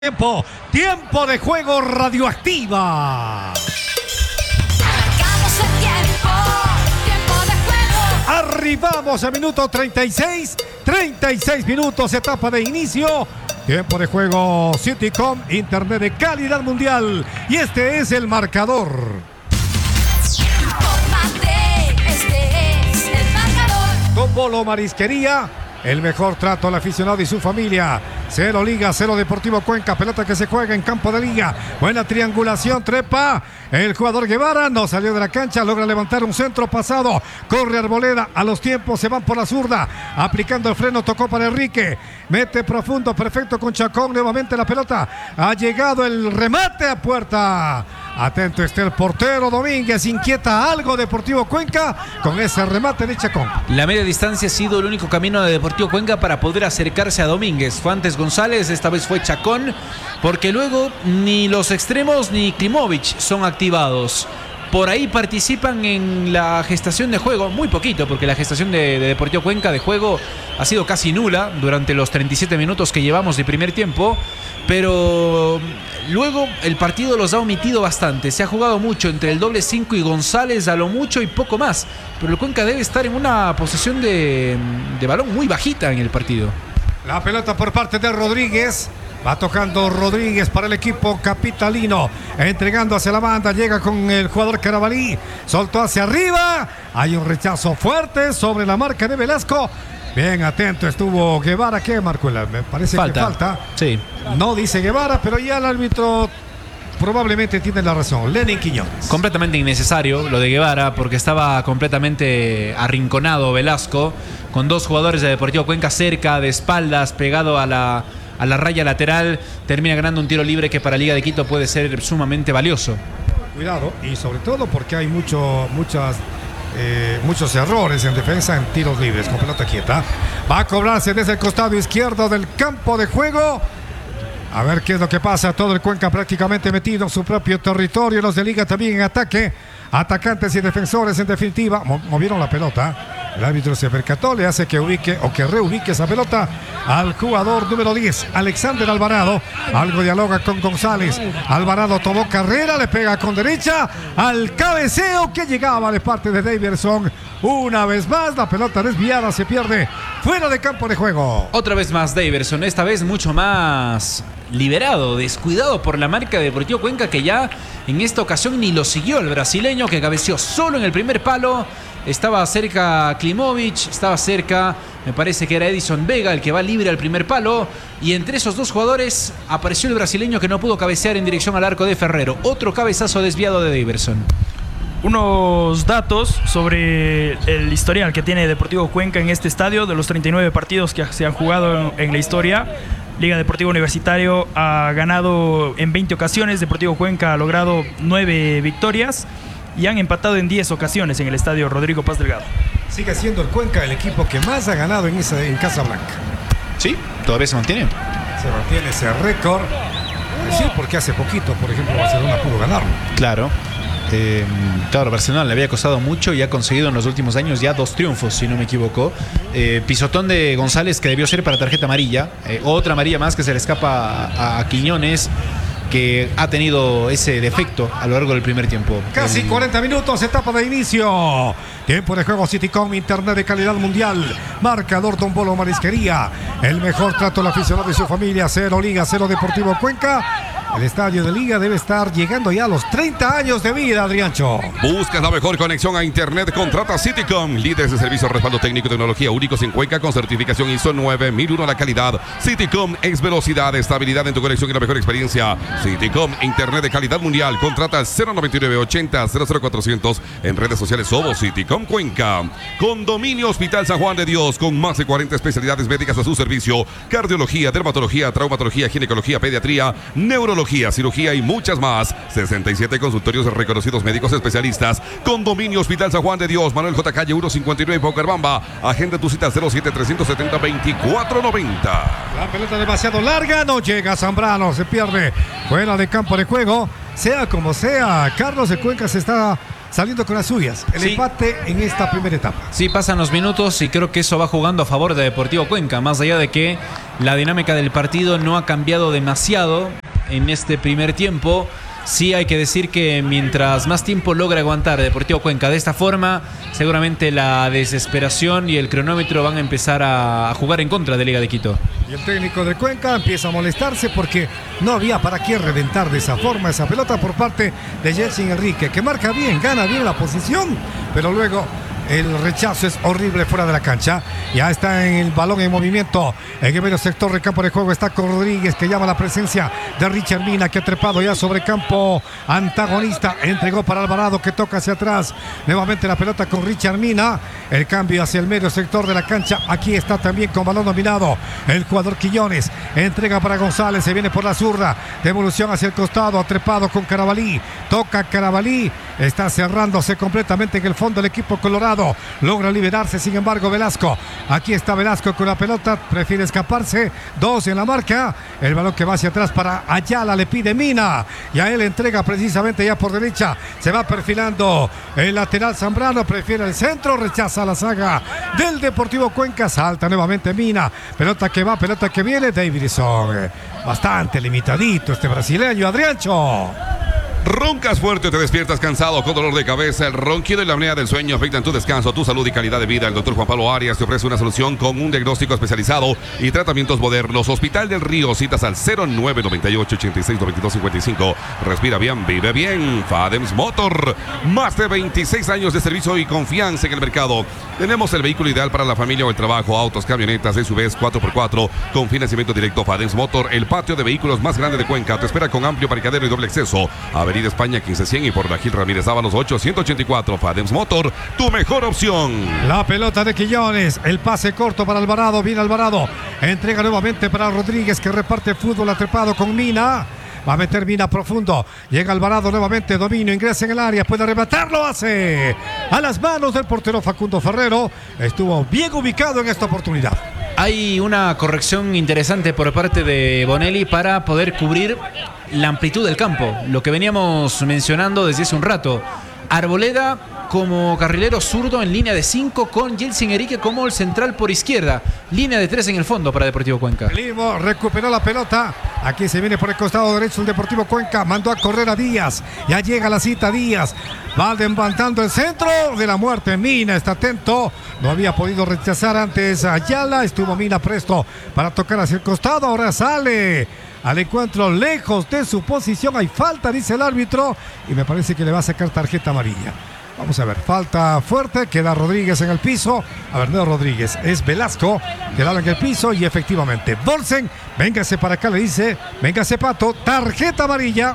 Tiempo de juego radioactiva. Marcamos el tiempo de juego. Arribamos a minuto 36 minutos, etapa de inicio. Tiempo de juego Citycom, internet de calidad mundial. Y este es el marcador. Infórmate, este es el marcador. Don Bolo Marisquería, el mejor trato al aficionado y su familia. 0 Liga, 0 Deportivo Cuenca. Pelota que se juega en campo de liga. Buena triangulación, trepa. El jugador Guevara no salió de la cancha. Logra levantar un centro pasado. Corre Arboleda. A los tiempos se van por la zurda. Aplicando el freno, tocó para Enrique. Mete profundo, perfecto con Chacón. Nuevamente la pelota. Ha llegado el remate a puerta. Atento está el portero Domínguez. Inquieta algo Deportivo Cuenca con ese remate de Chacón. La media distancia ha sido el único camino de Deportivo Cuenca para poder acercarse a Domínguez. Fue antes González, esta vez fue Chacón, porque luego ni los extremos ni Klimovic son activados. Por ahí participan en la gestación de juego, muy poquito, porque la gestación de Deportivo Cuenca de juego ha sido casi nula durante los 37 minutos que llevamos de primer tiempo, pero luego el partido los ha omitido bastante. Se ha jugado mucho entre el doble 5 y González, a lo mucho y poco más, pero el Cuenca debe estar en una posición de balón muy bajita en el partido. La pelota por parte de Rodríguez. Va tocando Rodríguez para el equipo capitalino. Entregando hacia la banda. Llega con el jugador Carabalí. Soltó hacia arriba. Hay un rechazo fuerte sobre la marca de Velasco. Bien atento estuvo Guevara. ¿Qué marcó? Me parece que falta. Sí. No dice Guevara, pero ya el árbitro probablemente tiene la razón. Lenin Quiñones. Completamente innecesario lo de Guevara, porque estaba completamente arrinconado Velasco, con dos jugadores de Deportivo Cuenca cerca, de espaldas, pegado a la raya lateral. Termina ganando un tiro libre que para Liga de Quito puede ser sumamente valioso. Cuidado, y sobre todo porque hay muchos errores en defensa en tiros libres con pelota quieta. Va a cobrarse desde el costado izquierdo del campo de juego. A ver qué es lo que pasa. Todo el Cuenca prácticamente metido en su propio territorio. Los de Liga también en ataque. Atacantes y defensores en definitiva. Movieron la pelota. El árbitro se percató, le hace que ubique o que reubique esa pelota al jugador número 10, Alexander Alvarado. Algo dialoga con González. Alvarado tomó carrera, le pega con derecha al cabeceo que llegaba de parte de Daverson. Una vez más, la pelota desviada se pierde fuera de campo de juego. Otra vez más Daverson, esta vez mucho más liberado, descuidado por la marca de Deportivo Cuenca, que ya en esta ocasión ni lo siguió el brasileño, que cabeció solo en el primer palo. Estaba cerca Klimovic, estaba cerca, me parece que era Edison Vega el que va libre al primer palo, y entre esos dos jugadores apareció el brasileño que no pudo cabecear en dirección al arco de Ferrero. Otro cabezazo desviado de Daverson. Unos datos sobre el historial que tiene Deportivo Cuenca en este estadio. De los 39 partidos que se han jugado en la historia, Liga Deportivo Universitario ha ganado en 20 ocasiones, Deportivo Cuenca ha logrado 9 victorias y han empatado en 10 ocasiones en el estadio Rodrigo Paz Delgado. Sigue siendo el Cuenca el equipo que más ha ganado en Casablanca. Sí, todavía se mantiene. Se mantiene ese récord. Sí, porque hace poquito, por ejemplo, Barcelona pudo ganarlo. Claro. Claro, Barcelona le había costado mucho y ha conseguido en los últimos años ya 2 triunfos, si no me equivoco. Pisotón de González que debió ser para tarjeta amarilla. Otra amarilla más que se le escapa a Quiñones, que ha tenido ese defecto a lo largo del primer tiempo. Casi 40 minutos, etapa de inicio. Tiempo de juego Citycom, internet de calidad mundial. Marcador Don Bolo Marisquería. El mejor trato al aficionado y su familia. 0 Liga, 0 Deportivo Cuenca. El estadio de Liga debe estar llegando ya a los 30 años de vida, Adriancho. Buscas la mejor conexión a internet, contrata Citycom, líderes de servicio, respaldo técnico y tecnología únicos en Cuenca con certificación ISO 9001 la calidad. Citycom es velocidad, estabilidad en tu conexión y la mejor experiencia. Citycom, internet de calidad mundial, contrata al 099 80 00400 en redes sociales. Somos Citycom Cuenca. Condominio Hospital San Juan de Dios, con más de 40 especialidades médicas a su servicio: cardiología, dermatología, traumatología, ginecología, pediatría, neurología, cirugía y muchas más. 67 consultorios de reconocidos médicos especialistas. Condominio Hospital San Juan de Dios, Manuel J. Calle 159, Bucaramanga. Agenda tu cita 07-370-2490. La pelota demasiado larga, no llega Zambrano, se pierde fuera de campo de juego. Sea como sea, Carlos de Cuenca se está saliendo con las suyas. El empate en esta primera etapa. Sí, pasan los minutos y creo que eso va jugando a favor de Deportivo Cuenca, más allá de que La dinámica del partido no ha cambiado demasiado en este primer tiempo. Sí hay que decir que mientras más tiempo logra aguantar Deportivo Cuenca de esta forma, seguramente la desesperación y el cronómetro van a empezar a jugar en contra de Liga de Quito. Y el técnico de Cuenca empieza a molestarse porque no había para qué reventar de esa forma esa pelota por parte de Jelsin Enrique, que marca bien, gana bien la posición, pero luego el rechazo es horrible fuera de la cancha. Ya está en el balón en movimiento. En el medio sector del campo de juego está Rodríguez, que llama la presencia de Richard Mina, que ha trepado ya sobre campo antagonista. Entregó para Alvarado, que toca hacia atrás. Nuevamente la pelota con Richard Mina. El cambio hacia el medio sector de la cancha. Aquí está también con balón dominado el jugador Quiñones. Entrega para González. Se viene por la zurda. Devolución hacia el costado. Ha trepado con Carabalí. Toca Carabalí. Está cerrándose completamente en el fondo el equipo colorado. Logra liberarse, sin embargo, Velasco. Aquí está Velasco con la pelota. Prefiere escaparse. 2 en la marca. El balón que va hacia atrás para Ayala. Le pide Mina. Y a él entrega precisamente ya por derecha. Se va perfilando el lateral Zambrano. Prefiere el centro. Rechaza la saga del Deportivo Cuenca. Salta nuevamente Mina. Pelota que va, pelota que viene. Davidson. Bastante limitadito este brasileño. Adriancho. Roncas fuerte, te despiertas cansado con dolor de cabeza. El ronquido y la apnea del sueño afectan tu descanso, tu salud y calidad de vida. El doctor Juan Pablo Arias te ofrece una solución con un diagnóstico especializado y tratamientos modernos. Hospital del Río, citas al 0998-869255. Respira bien, vive bien. Fadems Motor, más de 26 años de servicio y confianza en el mercado. Tenemos el vehículo ideal para la familia o el trabajo. Autos, camionetas, SUVs 4x4 con financiamiento directo. Fadems Motor, el patio de vehículos más grande de Cuenca. Te espera con amplio parqueadero y doble acceso. Avenida España 1500 y por la Gil Ramírez Ábalos 884. Fadems Motor, tu mejor opción. La pelota de Quiñones, el pase corto para Alvarado, viene Alvarado, entrega nuevamente para Rodríguez, que reparte fútbol atrapado con Mina. Va a meter Mina profundo. Llega Alvarado nuevamente. Dominio. Ingresa en el área. Puede rematarlo. Hace a las manos del portero Facundo Ferrero. Estuvo bien ubicado en esta oportunidad. Hay una corrección interesante por parte de Bonelli para poder cubrir la amplitud del campo. Lo que veníamos mencionando desde hace un rato. Arboleda como carrilero zurdo en línea de 5 con Jelsin Enrique como el central por izquierda. Línea de 3 en el fondo para Deportivo Cuenca. Limo recuperó la pelota. Aquí se viene por el costado derecho el Deportivo Cuenca. Mandó a correr a Díaz. Ya llega la cita Díaz. Va levantando el centro de la muerte. Mina está atento. No había podido rechazar antes a Ayala. Estuvo Mina presto para tocar hacia el costado. Ahora sale al encuentro lejos de su posición. Hay falta, dice el árbitro. Y me parece que le va a sacar tarjeta amarilla. Vamos a ver, falta fuerte, queda Rodríguez en el piso. A ver, no Rodríguez, es Velasco, quedaba en el piso y efectivamente, Bolsen, véngase para acá, le dice, véngase Pato, tarjeta amarilla.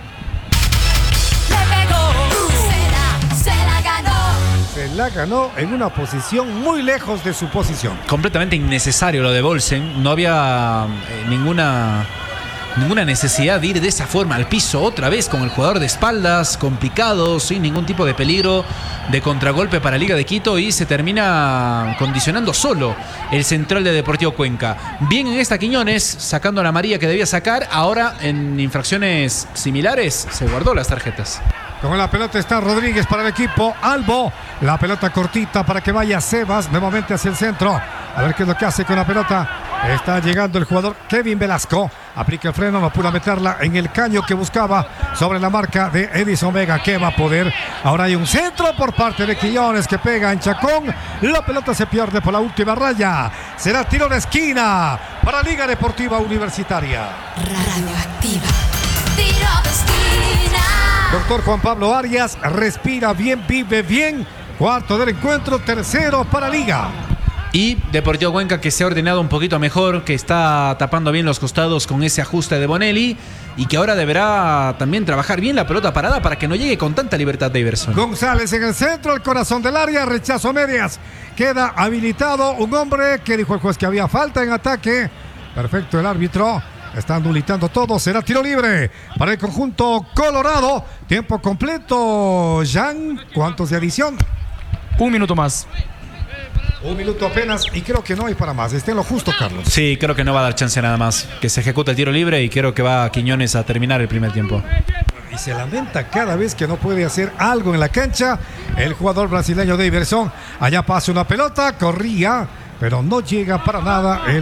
Le pegó, se la ganó. Se la ganó en una posición muy lejos de su posición. Completamente innecesario lo de Bolsen. No había ninguna necesidad de ir de esa forma al piso otra vez con el jugador de espaldas, complicado, sin ningún tipo de peligro de contragolpe para Liga de Quito, y se termina condicionando solo el central de Deportivo Cuenca. Bien en esta Quiñones, sacando la amarilla que debía sacar. Ahora en infracciones similares se guardó las tarjetas. Con la pelota está Rodríguez para el equipo. Albo, la pelota cortita para que vaya Sebas nuevamente hacia el centro. A ver qué es lo que hace con la pelota. Está llegando el jugador Kevin Velasco. Aplica el freno, no pudo meterla en el caño que buscaba sobre la marca de Edison Vega. ¿Qué va a poder? Ahora hay un centro por parte de Quiñones que pega en Chacón. La pelota se pierde por la última raya. Será tiro de esquina para Liga Deportiva Universitaria. Radioactiva. Tiro de esquina. Doctor Juan Pablo Arias, respira bien, vive bien. Cuarto del encuentro, tercero para Liga. Y Deportivo Cuenca, que se ha ordenado un poquito mejor, que está tapando bien los costados con ese ajuste de Bonelli, y que ahora deberá también trabajar bien la pelota parada para que no llegue con tanta libertad Daverson. González en el centro, el corazón del área, rechazo medias. Queda habilitado un hombre que dijo el juez que había falta en ataque. Perfecto el árbitro. Están dulitando todo. Será tiro libre para el conjunto colorado. Tiempo completo. Jan, ¿cuántos de adición? 1 minuto más. 1 minuto apenas y creo que no hay para más. Está en lo justo, Carlos. Sí, creo que no va a dar chance nada más. Que se ejecute el tiro libre y creo que va Quiñones a terminar el primer tiempo. Y se lamenta cada vez que no puede hacer algo en la cancha el jugador brasileño Daverson. Allá pasa una pelota, corría, pero no llega para nada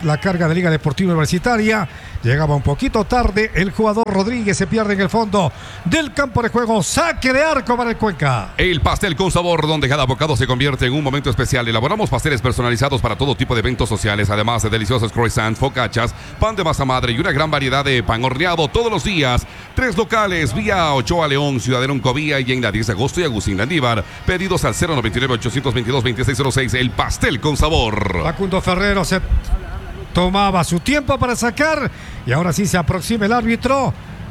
la carga de Liga Deportiva Universitaria. Llegaba un poquito tarde. El jugador Rodríguez se pierde en el fondo del campo de juego. Saque de arco para el Cuenca. El pastel con sabor, donde cada bocado se convierte en un momento especial. Elaboramos pasteles personalizados para todo tipo de eventos sociales, además de deliciosos croissants, focachas, pan de masa madre y una gran variedad de pan horneado todos los días. 3 locales, vía Ochoa León, Ciudadela Uncovía y en la 10 de agosto y Agustín Landívar. Pedidos al 099-822-2606. El pastel con sabor. Facundo Ferrero se tomaba su tiempo para sacar y ahora sí se aproxima el árbitro.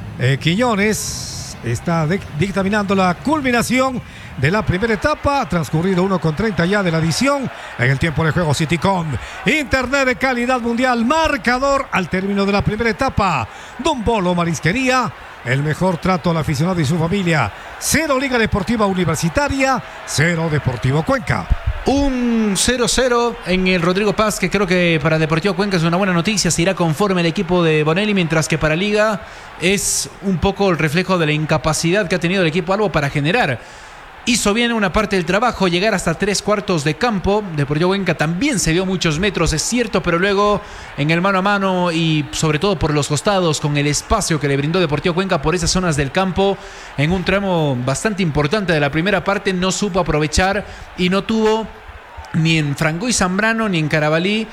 Quiñones está dictaminando la culminación de la primera etapa, transcurrido 1:30 ya de la adición en el tiempo de juego. Citycom, internet de calidad mundial, marcador al término de la primera etapa. Don Bolo Marisquería, el mejor trato al aficionado y su familia. 0 Liga Deportiva Universitaria, 0 Deportivo Cuenca. Un 0-0 en el Rodrigo Paz, que creo que para Deportivo Cuenca es una buena noticia. Se irá conforme el equipo de Bonelli, mientras que para Liga es un poco el reflejo de la incapacidad que ha tenido el equipo Albo para generar. Hizo bien una parte del trabajo, llegar hasta 3/4 de campo. Deportivo Cuenca también se dio muchos metros, es cierto, pero luego en el mano a mano y sobre todo por los costados, con el espacio que le brindó Deportivo Cuenca por esas zonas del campo, en un tramo bastante importante de la primera parte, no supo aprovechar y no tuvo ni en Franco y Zambrano ni en Carabalí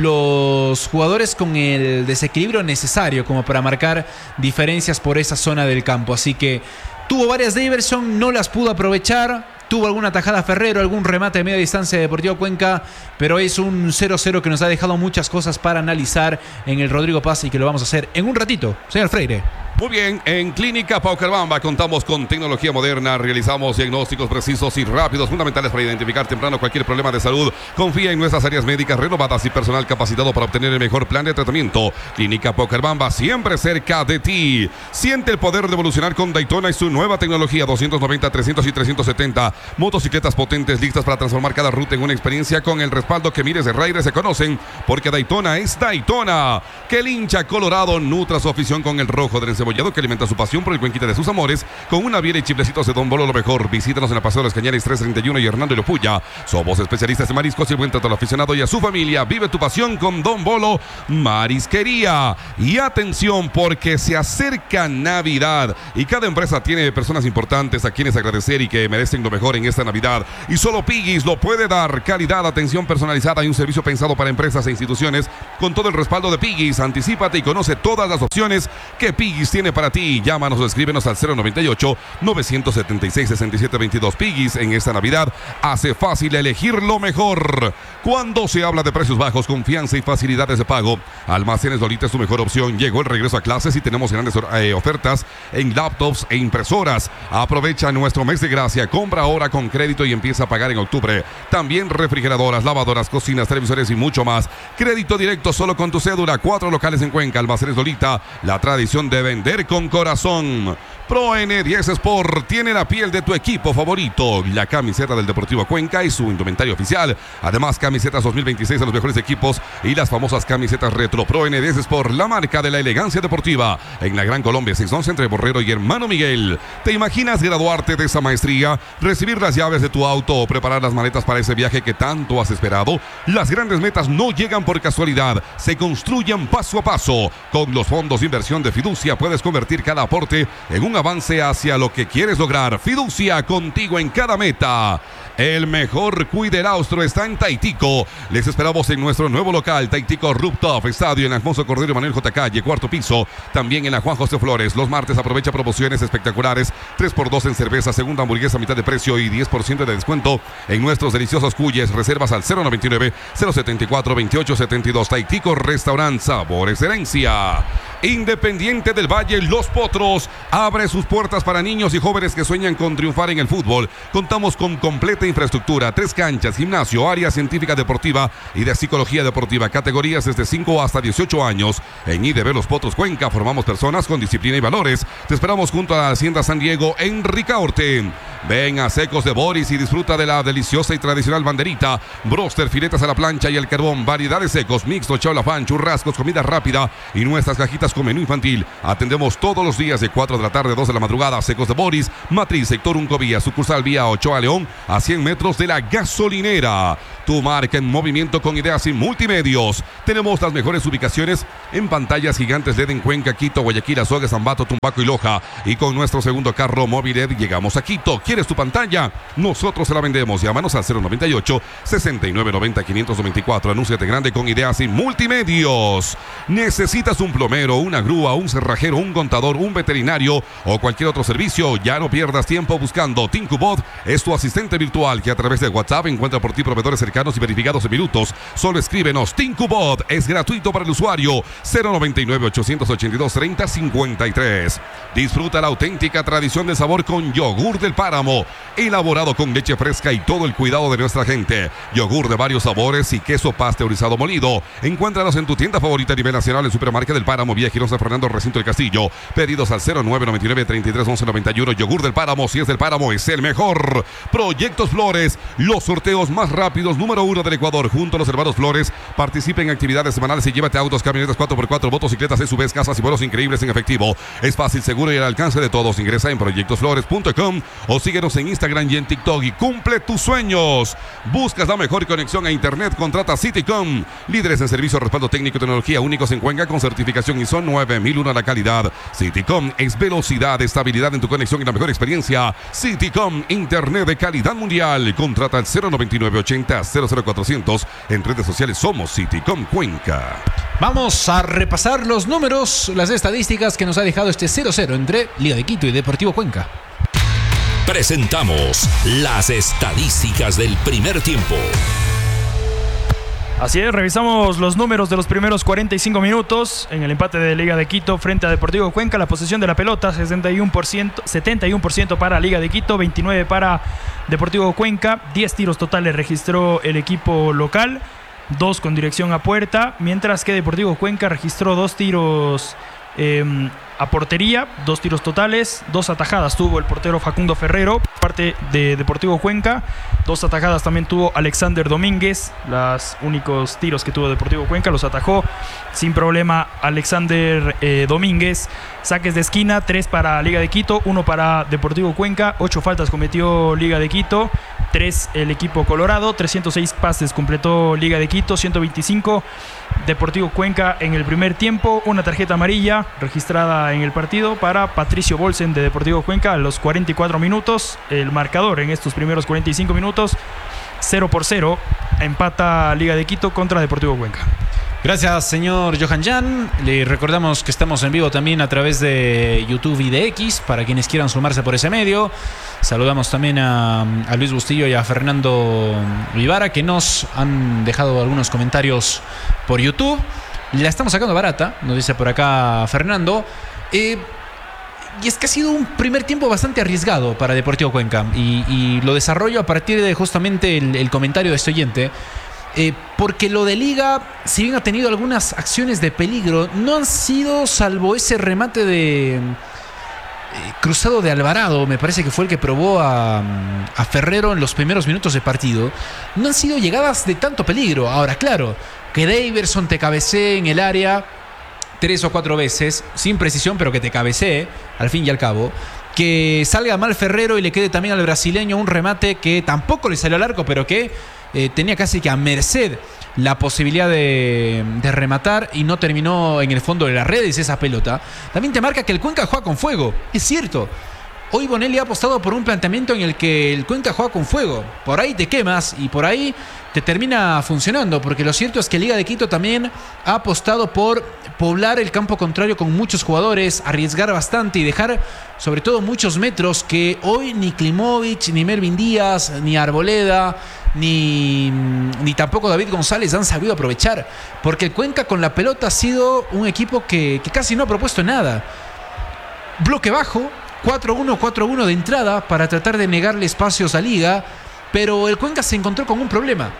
los jugadores con el desequilibrio necesario como para marcar diferencias por esa zona del campo. Así que tuvo varias de Iverson, no las pudo aprovechar. Tuvo alguna tajada Ferrero, algún remate de media distancia de Deportivo Cuenca, pero es un 0-0 que nos ha dejado muchas cosas para analizar en el Rodrigo Paz y que lo vamos a hacer en un ratito. Señor Freire. Muy bien, en Clínica Paucarbamba contamos con tecnología moderna, realizamos diagnósticos precisos y rápidos, fundamentales para identificar temprano cualquier problema de salud. Confía en nuestras áreas médicas renovadas y personal capacitado para obtener el mejor plan de tratamiento. Clínica Paucarbamba, siempre cerca de ti. Siente el poder de evolucionar con Daytona y su nueva tecnología 290, 300 y 370. Motocicletas potentes listas para transformar cada ruta en una experiencia con el respaldo que miles de riders se conocen, porque Daytona es Daytona. Que el hincha colorado nutra su afición con el rojo del encebollado que alimenta su pasión por el cuenquita de sus amores con una biela y chiflecitos de Don Bolo lo mejor. Visítanos en la Paseo de los Cañares 331 y Hernando y Lopuya. Somos especialistas en mariscos y el buen trato al aficionado y a su familia. Vive tu pasión con Don Bolo Marisquería. Y atención, porque se acerca Navidad y cada empresa tiene personas importantes a quienes agradecer y que merecen lo mejor en esta Navidad. Y solo Piggy's lo puede dar. Calidad, atención personalizada y un servicio pensado para empresas e instituciones con todo el respaldo de Piggy's. Anticípate y conoce todas las opciones que Piggy's tiene para ti. Llámanos o escríbenos al 098-976-6722. Piggy's en esta Navidad hace fácil elegir lo mejor. Cuando se habla de precios bajos, confianza y facilidades de pago, Almacenes Lolita es tu mejor opción. Llegó el regreso a clases y tenemos grandes ofertas en laptops e impresoras. Aprovecha nuestro mes de gracia. Compra ahora con crédito y empieza a pagar en octubre. También refrigeradoras, lavadoras, cocinas, televisores y mucho más. Crédito directo solo con tu cédula. 4 locales en Cuenca. Almacenes Lolita, la tradición de vender con corazón. Pro N10 Sport tiene la piel de tu equipo favorito. La camiseta del Deportivo Cuenca y su indumentario oficial. Además, camisetas 2026 de los mejores equipos y las famosas camisetas retro. Pro N10 Sport, la marca de la elegancia deportiva. En la Gran Colombia, 611 entre Borrero y Hermano Miguel. ¿Te imaginas graduarte de esa maestría, recibir las llaves de tu auto o preparar las maletas para ese viaje que tanto has esperado? Las grandes metas no llegan por casualidad, se construyen paso a paso. Con los fondos de inversión de Fiducia puedes convertir cada aporte en un avance hacia lo que quieres lograr. Fiducia, contigo en cada meta. El mejor cuy del Austro está en Taitico. Les esperamos en nuestro nuevo local, Taitico Rooftop Estadio, en Alfonso Cordero y Manuel J. Calle, 4º piso. También en la Juan José Flores. Los martes aprovecha promociones espectaculares. 3x2 en cerveza, segunda hamburguesa a mitad de precio y 10% de descuento en nuestros deliciosos cuyes. Reservas al 099-074-2872. Taitico Restaurant, sabor excelencia. Independiente del Valle, Los Potros abre sus puertas para niños y jóvenes que sueñan con triunfar en el fútbol. Contamos con completa infraestructura, 3 canchas, gimnasio, área científica deportiva y de psicología deportiva, categorías desde 5 hasta 18 años. En IDB Los Potros Cuenca formamos personas con disciplina y valores. Te esperamos junto a la Hacienda San Diego en Ricaurte. Ven a Secos de Boris y disfruta de la deliciosa y tradicional banderita, broster, filetas a la plancha y al carbón, variedad de secos, mixto, chaulafán, churrascos, comida rápida y nuestras cajitas con menú infantil. Atendemos todos los días de 4 de la tarde a 2 de la madrugada. Secos de Boris, Matriz, sector Uncovía, sucursal vía Ochoa León, a 100 metros de la gasolinera. Tu marca en movimiento con ideas y multimedios. Tenemos las mejores ubicaciones en pantallas gigantes LED en Cuenca, Quito, Guayaquil, Azogues, Ambato, Tumbaco y Loja. Y con nuestro segundo carro Moviled llegamos a Quito. ¿Quieres tu pantalla? Nosotros se la vendemos. Llámanos al 098-6990-594. Anúnciate grande con ideas y multimedios. ¿Necesitas un plomero, una grúa, un cerrajero, un contador, un veterinario o cualquier otro servicio? Ya no pierdas tiempo buscando. Tincubot es tu asistente virtual que a través de WhatsApp encuentra por ti proveedores cercanos y verificados en minutos. Solo escríbenos. Tincubot es gratuito para el usuario. 099-882-3053. Disfruta la auténtica tradición de sabor con yogur del páramo, elaborado con leche fresca y todo el cuidado de nuestra gente. Yogur de varios sabores y queso pasteurizado molido. Encuéntranos en tu tienda favorita a nivel nacional en Supermarket del Páramo, Vía Girón San Fernando, Recinto del Castillo. Pedidos al 0999-331191. Yogur del Páramo, si es del Páramo, es el mejor. Proyectos Flores, los sorteos más rápidos, número 1 del Ecuador. Junto a los hermanos Flores, participa en actividades semanales y llévate autos, camionetas 4x4, motocicletas, SUVs, casas y vuelos increíbles en efectivo. Es fácil, seguro y al alcance de todos. Ingresa en proyectosflores.com o síguenos en Instagram y en TikTok y cumple tus sueños. ¿Buscas la mejor conexión a internet? Contrata Citycom. Líderes en servicio, respaldo técnico y tecnología únicos en Cuenca con certificación ISO 9001 a la calidad. Citycom es velocidad, estabilidad en tu conexión y la mejor experiencia. Citycom, internet de calidad mundial. Contrata al 099-80-00400. En redes sociales somos Citycom Cuenca. Vamos a repasar los números, las estadísticas que nos ha dejado este 0-0 entre Liga de Quito y Deportivo Cuenca. Presentamos las estadísticas del primer tiempo. Así es, revisamos los números de los primeros 45 minutos en el empate de Liga de Quito frente a Deportivo Cuenca. La posesión de la pelota, 71% para Liga de Quito, 29% para Deportivo Cuenca. 10 tiros totales registró el equipo local, 2 con dirección a puerta, mientras que Deportivo Cuenca registró 2 tiros a portería, 2 tiros totales, 2 atajadas tuvo el portero Facundo Ferrero, parte de Deportivo Cuenca. 2 atajadas también tuvo Alexander Domínguez. Los únicos tiros que tuvo Deportivo Cuenca los atajó sin problema Alexander Domínguez. Saques de esquina, 3 para Liga de Quito, 1 para Deportivo Cuenca. 8 faltas cometió Liga de Quito, 3 el equipo colorado. 306 pases completó Liga de Quito, 125 Deportivo Cuenca en el primer tiempo. Una tarjeta amarilla registrada en el partido para Patricio Bolsen de Deportivo Cuenca a los 44 minutos. El marcador en estos primeros 45 minutos, 0-0, empata Liga de Quito contra Deportivo Cuenca. Gracias, señor Johan Jan. Le recordamos que estamos en vivo también a través de YouTube y de X, para quienes quieran sumarse por ese medio. Saludamos también a Luis Bustillo y a Fernando Vivara, que nos han dejado algunos comentarios por YouTube. La estamos sacando barata, nos dice por acá Fernando. Y es que ha sido un primer tiempo bastante arriesgado para Deportivo Cuenca. Y lo desarrollo a partir de justamente el comentario de este oyente. Porque lo de Liga, si bien ha tenido algunas acciones de peligro, no han sido, salvo ese remate de cruzado de Alvarado, me parece que fue el que probó a Ferrero en los primeros minutos de partido, no han sido llegadas de tanto peligro. Ahora, claro, que Daverson te cabecee en el área 3 o 4 veces, sin precisión, pero que te cabecee, al fin y al cabo. Que salga mal Ferrero y le quede también al brasileño un remate que tampoco le salió al arco, pero que tenía casi que a merced la posibilidad de rematar y no terminó en el fondo de las redes esa pelota. También te marca que el Cuenca juega con fuego. Es cierto. Hoy Bonelli ha apostado por un planteamiento en el que el Cuenca juega con fuego. Por ahí te quemas y por ahí te termina funcionando, porque lo cierto es que Liga de Quito también ha apostado por poblar el campo contrario con muchos jugadores, arriesgar bastante y dejar sobre todo muchos metros que hoy ni Klimovic, ni Melvin Díaz, ni Arboleda, ni tampoco David González han sabido aprovechar, porque el Cuenca con la pelota ha sido un equipo que casi no ha propuesto nada. Bloque bajo, 4-1, 4-1 de entrada para tratar de negarle espacios a Liga, pero el Cuenca se encontró con un problema.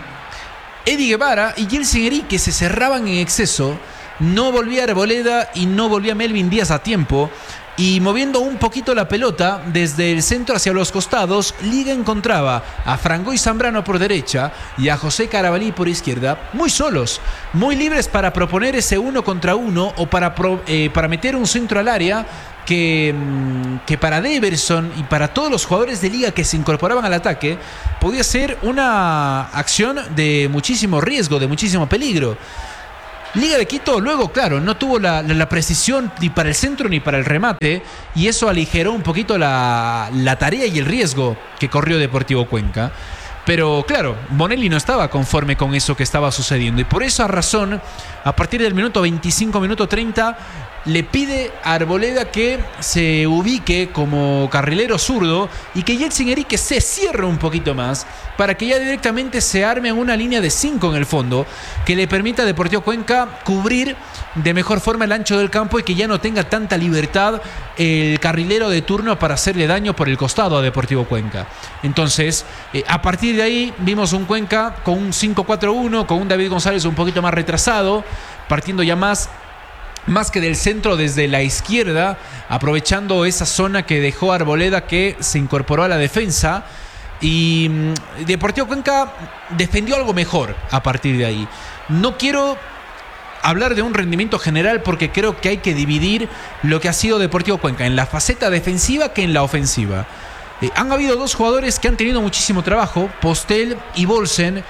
Eddie Guevara y Yeltsin Enrique se cerraban en exceso, no volvía Arboleda y no volvía Melvin Díaz a tiempo, y moviendo un poquito la pelota desde el centro hacia los costados, Liga encontraba a Frangoy Zambrano por derecha y a José Carabalí por izquierda, muy solos, muy libres para proponer ese 1 contra 1 o para meter un centro al área que para Deverson y para todos los jugadores de Liga que se incorporaban al ataque podía ser una acción de muchísimo riesgo, de muchísimo peligro. Liga de Quito luego, claro, no tuvo la precisión ni para el centro ni para el remate, y eso aligeró un poquito la tarea y el riesgo que corrió Deportivo Cuenca. Pero claro, Bonelli no estaba conforme con eso que estaba sucediendo, y por esa razón, a partir del minuto 25, minuto 30, le pide a Arboleda que se ubique como carrilero zurdo y que Yeltsin Erique se cierre un poquito más para que ya directamente se arme una línea de 5 en el fondo que le permita a Deportivo Cuenca cubrir de mejor forma el ancho del campo y que ya no tenga tanta libertad el carrilero de turno para hacerle daño por el costado a Deportivo Cuenca. Entonces, a partir de ahí vimos un Cuenca con un 5-4-1, con un David González un poquito más retrasado, partiendo ya más que del centro, desde la izquierda, aprovechando esa zona que dejó Arboleda, que se incorporó a la defensa, y Deportivo Cuenca defendió algo mejor a partir de ahí. No quiero hablar de un rendimiento general porque creo que hay que dividir lo que ha sido Deportivo Cuenca en la faceta defensiva que en la ofensiva. Han habido dos jugadores que han tenido muchísimo trabajo, Postel y Bolsen,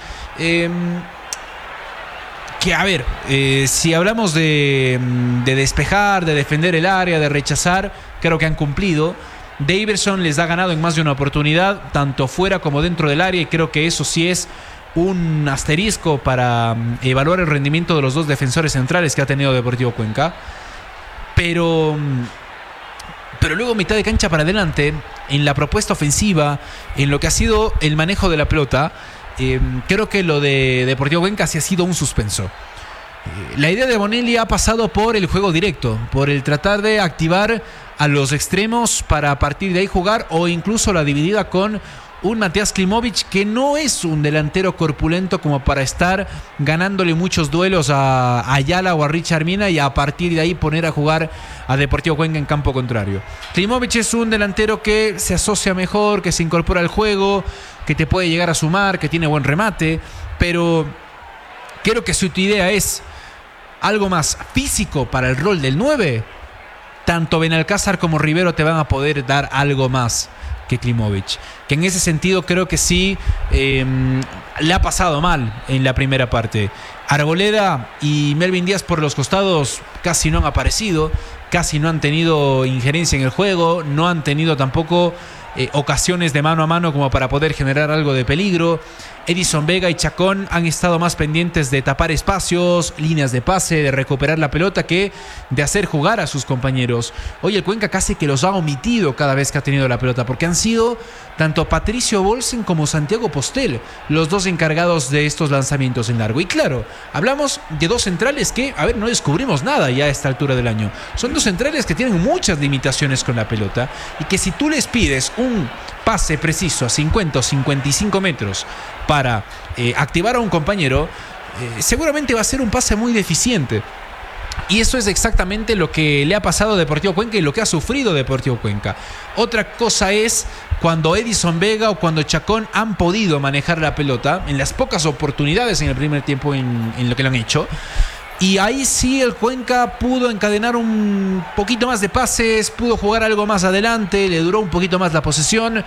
que a ver, si hablamos de despejar, de defender el área, de rechazar, creo que han cumplido. Daverson les ha ganado en más de una oportunidad, tanto fuera como dentro del área, y creo que eso sí es un asterisco para evaluar el rendimiento de los dos defensores centrales que ha tenido Deportivo Cuenca. Pero luego mitad de cancha para adelante, en la propuesta ofensiva, en lo que ha sido el manejo de la pelota, creo que lo de Deportivo Cuenca sí ha sido un suspenso. La idea de Bonelli ha pasado por el juego directo, por el tratar de activar a los extremos para a partir de ahí jugar, o incluso la dividida con un Matías Klimovic, que no es un delantero corpulento como para estar ganándole muchos duelos a Ayala o a Richard Mina y a partir de ahí poner a jugar a Deportivo Cuenca en campo contrario. Klimovic es un delantero que se asocia mejor, que se incorpora al juego, que te puede llegar a sumar, que tiene buen remate, pero creo que si tu idea es algo más físico para el rol del 9, tanto Benalcázar como Rivero te van a poder dar algo más que Klimovic, que en ese sentido creo que sí le ha pasado mal en la primera parte. Arboleda y Melvin Díaz por los costados casi no han aparecido, casi no han tenido injerencia en el juego, no han tenido tampoco ocasiones de mano a mano como para poder generar algo de peligro. Edison Vega y Chacón han estado más pendientes de tapar espacios, líneas de pase, de recuperar la pelota, que de hacer jugar a sus compañeros. Hoy el Cuenca casi que los ha omitido cada vez que ha tenido la pelota, porque han sido tanto Patricio Bolsen como Santiago Postel los dos encargados de estos lanzamientos en largo. Y claro, hablamos de dos centrales que, a ver, no descubrimos nada ya a esta altura del año. Son dos centrales que tienen muchas limitaciones con la pelota y que si tú les pides un pase preciso a 50 o 55 metros para activar a un compañero, seguramente va a ser un pase muy deficiente. Y eso es exactamente lo que le ha pasado a Deportivo Cuenca y lo que ha sufrido Deportivo Cuenca. Otra cosa es cuando Edison Vega o cuando Chacón han podido manejar la pelota en las pocas oportunidades en el primer tiempo en lo que lo han hecho. Y ahí sí el Cuenca pudo encadenar un poquito más de pases, pudo jugar algo más adelante, le duró un poquito más la posesión.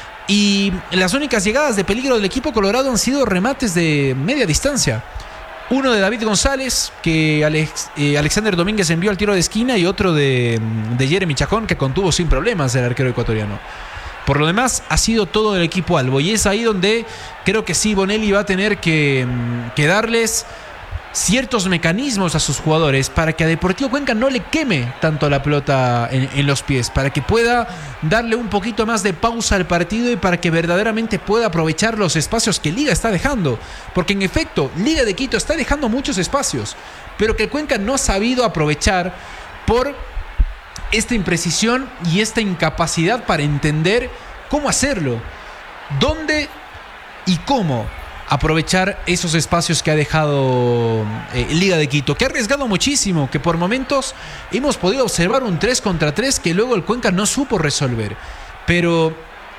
Y las únicas llegadas de peligro del equipo colorado han sido remates de media distancia. Uno de David González, que Alexander Domínguez envió al tiro de esquina, y otro de Jeremy Chacón, que contuvo sin problemas el arquero ecuatoriano. Por lo demás, ha sido todo del equipo albo. Y es ahí donde creo que sí, Bonelli va a tener que darles ciertos mecanismos a sus jugadores para que a Deportivo Cuenca no le queme tanto la pelota en los pies, para que pueda darle un poquito más de pausa al partido y para que verdaderamente pueda aprovechar los espacios que Liga está dejando, porque en efecto Liga de Quito está dejando muchos espacios, pero que el Cuenca no ha sabido aprovechar por esta imprecisión y esta incapacidad para entender cómo hacerlo, dónde y cómo. aprovechar esos espacios que ha dejado Liga de Quito, que ha arriesgado muchísimo, que por momentos hemos podido observar un 3 contra 3 que luego el Cuenca no supo resolver. Pero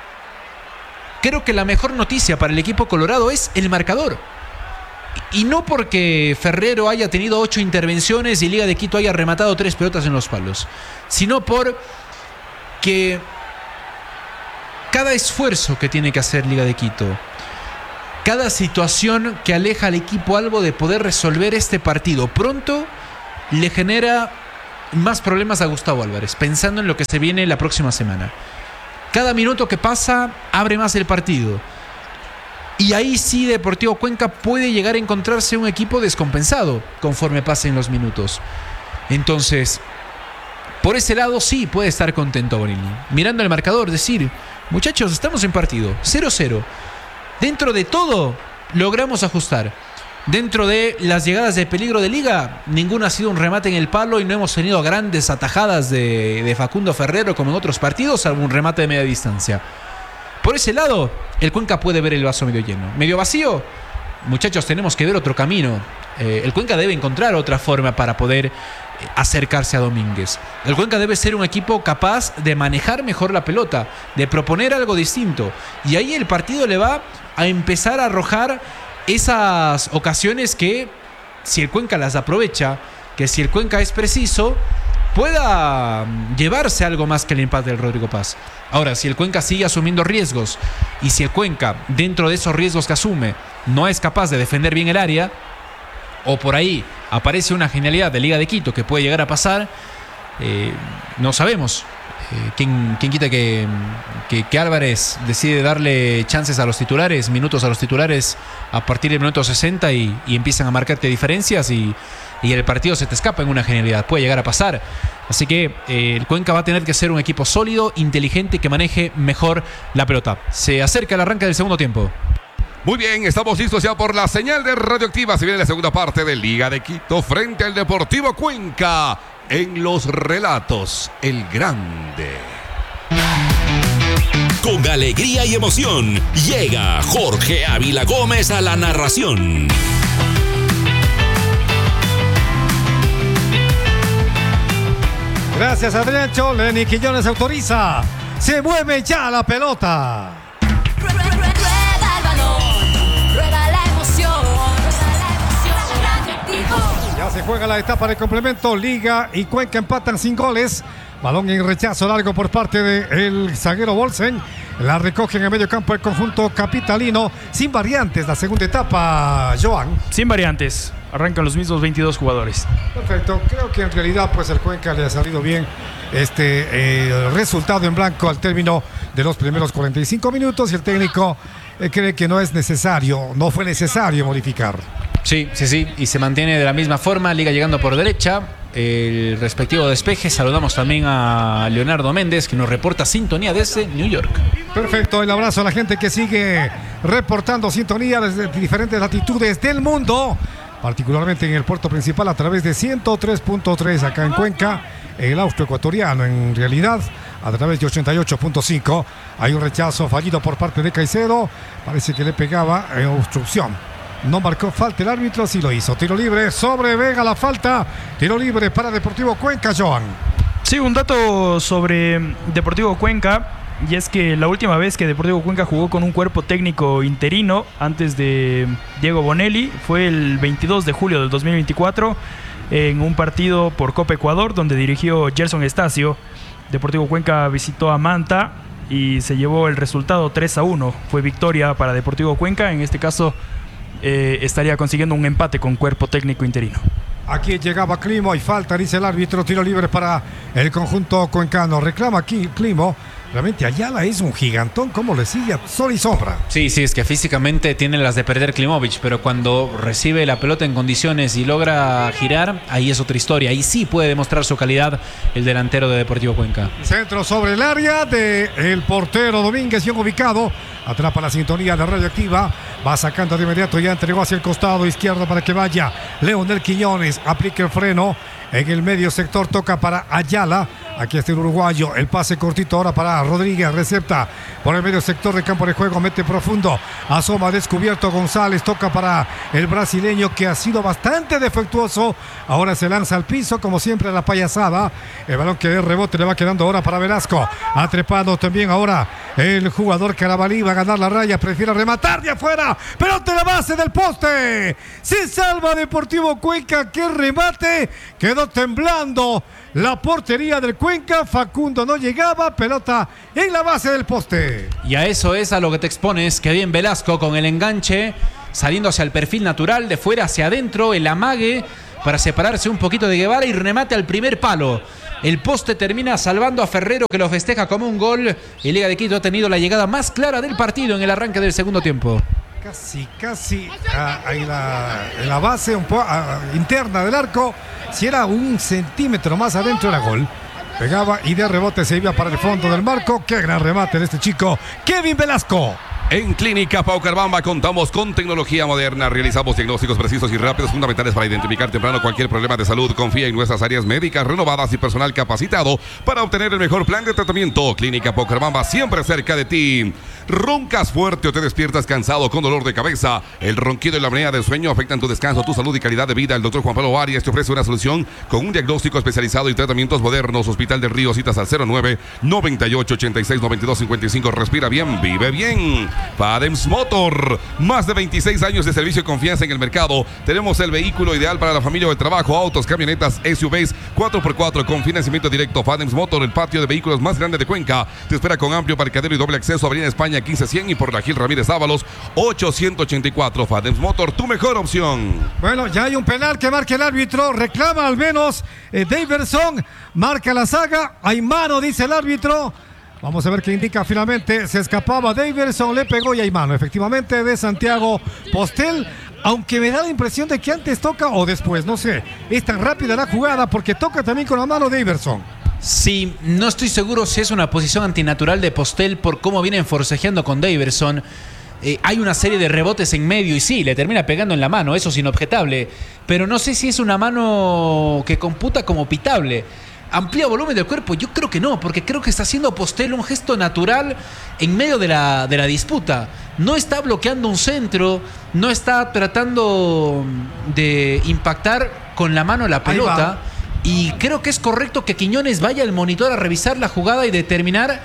creo que la mejor noticia para el equipo colorado es el marcador. Y no porque Ferrero haya tenido 8 intervenciones y Liga de Quito haya rematado 3 pelotas en los palos, sino por que cada esfuerzo que tiene que hacer Liga de Quito, cada situación que aleja al equipo algo de poder resolver este partido pronto, le genera más problemas a Gustavo Álvarez, pensando en lo que se viene la próxima semana. Cada minuto que pasa abre más el partido. Y ahí sí Deportivo Cuenca puede llegar a encontrarse un equipo descompensado conforme pasen los minutos. Entonces, por ese lado sí puede estar contento Bonilli. Mirando el marcador, decir, muchachos, estamos en partido, 0-0. Dentro de todo, logramos ajustar. Dentro de las llegadas de peligro de Liga, ninguna ha sido un remate en el palo y no hemos tenido grandes atajadas de Facundo Ferrero como en otros partidos, salvo un remate de media distancia. Por ese lado, el Cuenca puede ver el vaso medio lleno. Medio vacío, muchachos, tenemos que ver otro camino. El Cuenca debe encontrar otra forma para poder acercarse a Domínguez. El Cuenca debe ser un equipo capaz de manejar mejor la pelota, de proponer algo distinto. Y ahí el partido le va a empezar a arrojar esas ocasiones que, si el Cuenca las aprovecha, que si el Cuenca es preciso, pueda llevarse algo más que el empate del Rodrigo Paz. Ahora, si el Cuenca sigue asumiendo riesgos y si el Cuenca, dentro de esos riesgos que asume, no es capaz de defender bien el área, o por ahí aparece una genialidad de Liga de Quito que puede llegar a pasar, no sabemos. ¿Quién quita que Álvarez decide darle chances a los titulares, minutos a los titulares a partir del minuto 60 y empiezan a marcarte diferencias y el partido se te escapa en una genialidad? Puede llegar a pasar. Así que el Cuenca va a tener que ser un equipo sólido, inteligente, que maneje mejor la pelota. Se acerca el arranque del segundo tiempo. Muy bien, estamos listos ya por la señal de Radioactiva. Se viene la segunda parte de Liga de Quito frente al Deportivo Cuenca. En los relatos, el grande. Con alegría y emoción, llega Jorge Ávila Gómez a la narración. Gracias, Adrián Lenny Quiñones autoriza. Se mueve ya la pelota. Rueda el balón, rueda la emoción, radioactivo. Ya se juega la etapa de complemento. Liga y Cuenca empatan sin goles. Balón en rechazo largo por parte del zaguero Bolsen. La recogen en medio campo el conjunto capitalino. Sin variantes la segunda etapa, Joan. Sin variantes. Arrancan los mismos 22 jugadores. Perfecto. Creo que en realidad pues el Cuenca le ha salido bien este resultado en blanco al término de los primeros 45 minutos. Y el técnico cree que no fue necesario modificar. Sí. Y se mantiene de la misma forma. Liga llegando por derecha. El respectivo despeje. Saludamos también a Leonardo Méndez, que nos reporta sintonía desde New York. Perfecto, el abrazo a la gente que sigue reportando sintonía desde diferentes latitudes del mundo, particularmente en el puerto principal a través de 103.3 acá en Cuenca, el austroecuatoriano en realidad a través de 88.5. Hay un rechazo fallido por parte de Caicedo, parece que le pegaba en obstrucción. No marcó falta el árbitro, sí lo hizo. Tiro libre sobre Vega, la falta. Tiro libre para Deportivo Cuenca, Joan. Sí, un dato sobre Deportivo Cuenca, y es que la última vez que Deportivo Cuenca jugó con un cuerpo técnico interino antes de Diego Bonelli fue el 22 de julio del 2024 en un partido por Copa Ecuador donde dirigió Gerson Estacio. Deportivo Cuenca visitó a Manta y se llevó el resultado 3-1. Fue victoria para Deportivo Cuenca. En este caso estaría consiguiendo un empate con cuerpo técnico interino. Aquí llegaba Climo y falta, dice el árbitro. Tiro libre para el conjunto cuencano. Reclama aquí Climo. Realmente Ayala es un gigantón, como le sigue a sol y sombra. Sí, es que físicamente tiene las de perder Klimovic, pero cuando recibe la pelota en condiciones y logra girar, ahí es otra historia. Ahí sí puede demostrar su calidad el delantero de Deportivo Cuenca. Centro sobre el área del portero Domínguez, bien ubicado. Atrapa la sintonía de Radioactiva. Va sacando de inmediato, ya entregó hacia el costado izquierdo para que vaya Leonel Quiñones. Aplica el freno En el medio sector toca para Ayala. Aquí está el uruguayo. El pase cortito ahora para Rodríguez. Recepta por el medio sector de campo de juego. Mete profundo. Asoma descubierto González. Toca para el brasileño que ha sido bastante defectuoso. Ahora se lanza al piso como siempre a la payasada. El balón que de rebote le va quedando ahora para Velasco. Ha trepado también ahora el jugador Carabalí. Va a ganar la raya. Prefiere rematar de afuera. Pelota en la base del poste. Se salva Deportivo Cuenca. ¡Qué remate! Quedó temblando la portería del Cuenca. Facundo no llegaba. Pelota en la base del poste. Y a eso es a lo que te expones. Que bien Velasco con el enganche, saliendo hacia el perfil natural, de fuera hacia adentro, el amague para separarse un poquito de Guevara y remate al primer palo. El poste termina salvando a Ferrero, que lo festeja como un gol. Y Liga de Quito ha tenido la llegada más clara del partido en el arranque del segundo tiempo. Casi en la base un poco interna del arco. Si era 1 centímetro más adentro era gol. Pegaba y de rebote se iba para el fondo del marco. Qué gran remate de este chico, Kevin Velasco. En Clínica Paucarbamba contamos con tecnología moderna. Realizamos diagnósticos precisos y rápidos, fundamentales para identificar temprano cualquier problema de salud. Confía en nuestras áreas médicas renovadas y personal capacitado para obtener el mejor plan de tratamiento. Clínica Paucarbamba, siempre cerca de ti. ¿Roncas fuerte o te despiertas cansado con dolor de cabeza? El ronquido y la apnea del sueño afectan tu descanso, tu salud y calidad de vida. El doctor Juan Pablo Arias te ofrece una solución con un diagnóstico especializado y tratamientos modernos. Hospital del Río, citas al 09-98-86-92-55. Respira bien, vive bien. Fadems Motor, más de 26 años de servicio y confianza en el mercado. Tenemos el vehículo ideal para la familia o el trabajo, autos, camionetas, SUVs, 4x4 con financiamiento directo. Fadems Motor, el patio de vehículos más grande de Cuenca. Te espera con amplio parqueadero y doble acceso a Avenida España 1500 y por la Gil Ramírez Ábalos 884. Fadems Motor, tu mejor opción. Bueno, ya hay un penal que marca el árbitro. Reclama al menos Daverson. Marca la saga. Hay mano, dice el árbitro. Vamos a ver qué indica finalmente. Se escapaba Daverson, le pegó y hay mano efectivamente de Santiago Postel. Aunque me da la impresión de que antes toca o después, no sé. Es tan rápida la jugada porque toca también con la mano Daverson. Sí, no estoy seguro si es una posición antinatural de Postel por cómo vienen forcejeando con Daverson. Hay una serie de rebotes en medio y sí, le termina pegando en la mano, eso es inobjetable. Pero no sé si es una mano que computa como pitable. ¿Amplía volumen del cuerpo? Yo creo que no, porque creo que está haciendo Postel un gesto natural en medio de la disputa. No está bloqueando un centro, no está tratando de impactar con la mano la pelota. Y creo que es correcto que Quiñones vaya al monitor a revisar la jugada y determinar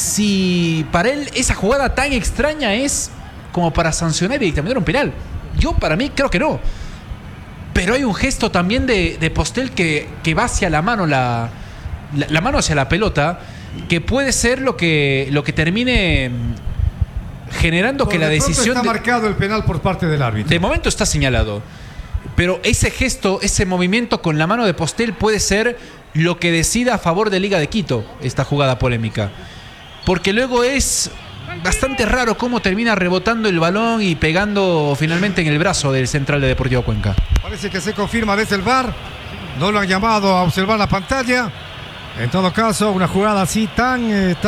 si para él esa jugada tan extraña es como para sancionar y dictaminar un penal. Yo para mí creo que no. Pero hay un gesto también de Postel que va hacia la mano, la mano hacia la pelota, que puede ser lo que termine generando que la decisión... Está marcado el penal por parte del árbitro. De momento está señalado. Pero ese gesto, ese movimiento con la mano de Postel puede ser lo que decida a favor de Liga de Quito esta jugada polémica. Porque luego es bastante raro cómo termina rebotando el balón y pegando finalmente en el brazo del central de Deportivo Cuenca. Parece que se confirma desde el VAR. No lo han llamado a observar la pantalla. En todo caso, una jugada así tan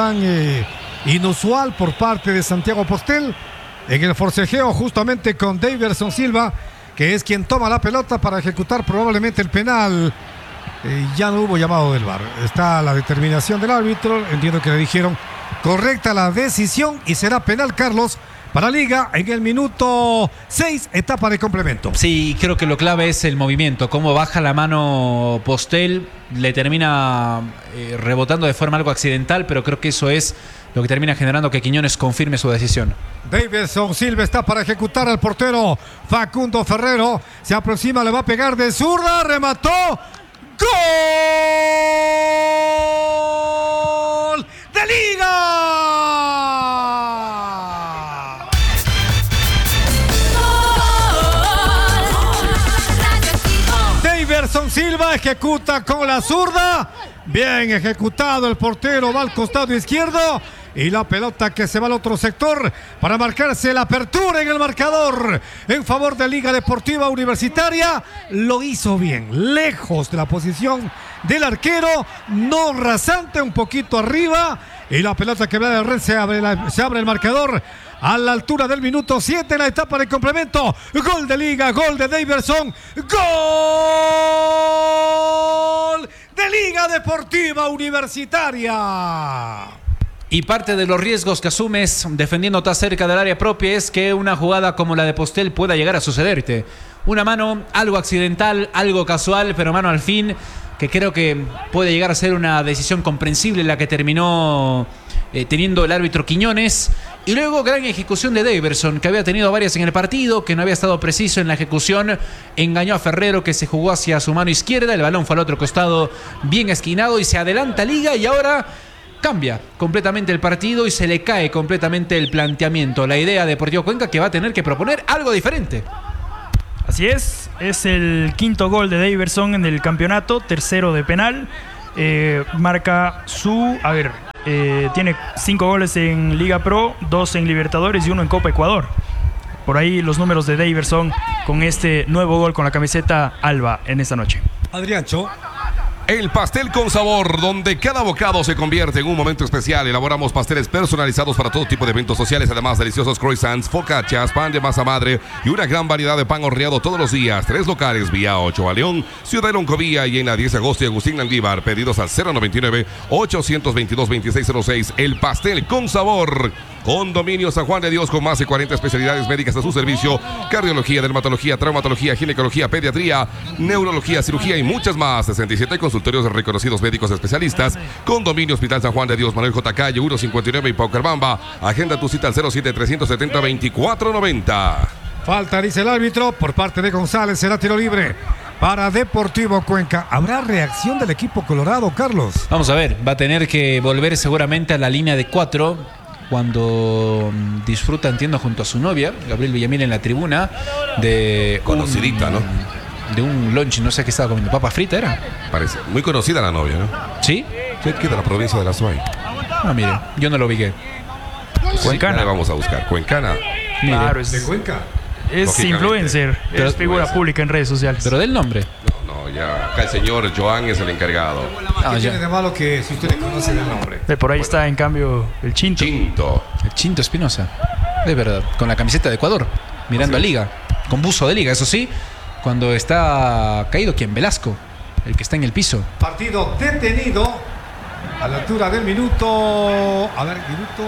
inusual por parte de Santiago Postel. En el forcejeo justamente con Daverson Silva, que es quien toma la pelota para ejecutar probablemente el penal. Ya no hubo llamado del VAR. Está la determinación del árbitro. Entiendo que le dijeron correcta la decisión y será penal, Carlos, para Liga en el minuto 6, etapa de complemento. Sí, creo que lo clave es el movimiento, cómo baja la mano Postel, le termina rebotando de forma algo accidental, pero creo que eso es lo que termina generando que Quiñones confirme su decisión. Daverson Silva está para ejecutar al portero Facundo Ferrero. Se aproxima, le va a pegar de zurda, remató. ¡Gol de Liga! Daverson Silva ejecuta con la zurda. Bien ejecutado el portero, va al costado izquierdo. Y la pelota que se va al otro sector para marcarse la apertura en el marcador en favor de Liga Deportiva Universitaria. Lo hizo bien, lejos de la posición del arquero, no rasante, un poquito arriba. Y la pelota que va de red se abre el marcador a la altura del minuto 7 en la etapa de complemento. Gol de Liga, gol de Daverson, gol de Liga Deportiva Universitaria. Y parte de los riesgos que asumes defendiendo tan cerca del área propia es que una jugada como la de Postel pueda llegar a sucederte. Una mano, algo accidental, algo casual, pero mano al fin, que creo que puede llegar a ser una decisión comprensible la que terminó teniendo el árbitro Quiñones. Y luego gran ejecución de Daverson, que había tenido varias en el partido, que no había estado preciso en la ejecución, engañó a Ferrero, que se jugó hacia su mano izquierda, el balón fue al otro costado bien esquinado y se adelanta Liga y ahora cambia completamente el partido y se le cae completamente el planteamiento, la idea de Deportivo Cuenca, que va a tener que proponer algo diferente. Así es el quinto gol de Daverson en el campeonato, tercero de penal. Marca su... tiene 5 goles en Liga Pro, 2 en Libertadores y 1 en Copa Ecuador. Por ahí los números de Daverson con este nuevo gol con la camiseta alba en esta noche. Adriancho. El pastel con sabor, donde cada bocado se convierte en un momento especial. Elaboramos pasteles personalizados para todo tipo de eventos sociales, además deliciosos croissants, focaccias, pan de masa madre y una gran variedad de pan horneado todos los días. 3 locales, vía 8 a León, Ciudad de Loncovía y en la 10 de agosto y Agustín Landívar. Pedidos al 099-822-2606. El pastel con sabor. Condominio San Juan de Dios, con más de 40 especialidades médicas a su servicio: cardiología, dermatología, traumatología, ginecología, pediatría, neurología, cirugía y muchas más. 67 consultorios de reconocidos médicos especialistas. Condominio Hospital San Juan de Dios, Manuel J. Calle 159 y Paucarbamba. Agenda tu cita al 07-370-2490. Falta, dice el árbitro, por parte de González. Será tiro libre para Deportivo Cuenca. ¿Habrá reacción del equipo colorado, Carlos? Vamos a ver, va a tener que volver seguramente a la línea de 4 cuando disfruta, entiendo, junto a su novia, Gabriel Villamil, en la tribuna de... Conocidita, ¿no? De un lunch, no sé qué estaba comiendo. ¿Papa frita era? Parece. Muy conocida la novia, ¿no? ¿Sí? Sí, que de la provincia de La Suay. No, mire, yo no lo ubiqué. Cuencana. Le vamos a buscar. Cuencana. Mire, Claro, ¿De Cuenca? es Lógicamente. influencer, Pero es figura pública en redes sociales. pero del nombre. No, ya. Acá el señor Joan es el encargado. ¿Qué Ah, tiene ya. de malo que si usted le conoce el nombre? Por ahí está, en cambio, el Chinto. Chinto. El Chinto Espinosa. De verdad. Con la camiseta de Ecuador. Mirando a Liga. Con buzo de Liga, eso sí. Cuando está caído, ¿quién? Velasco. El que está en el piso. Partido detenido a la altura del minuto... A ver, minuto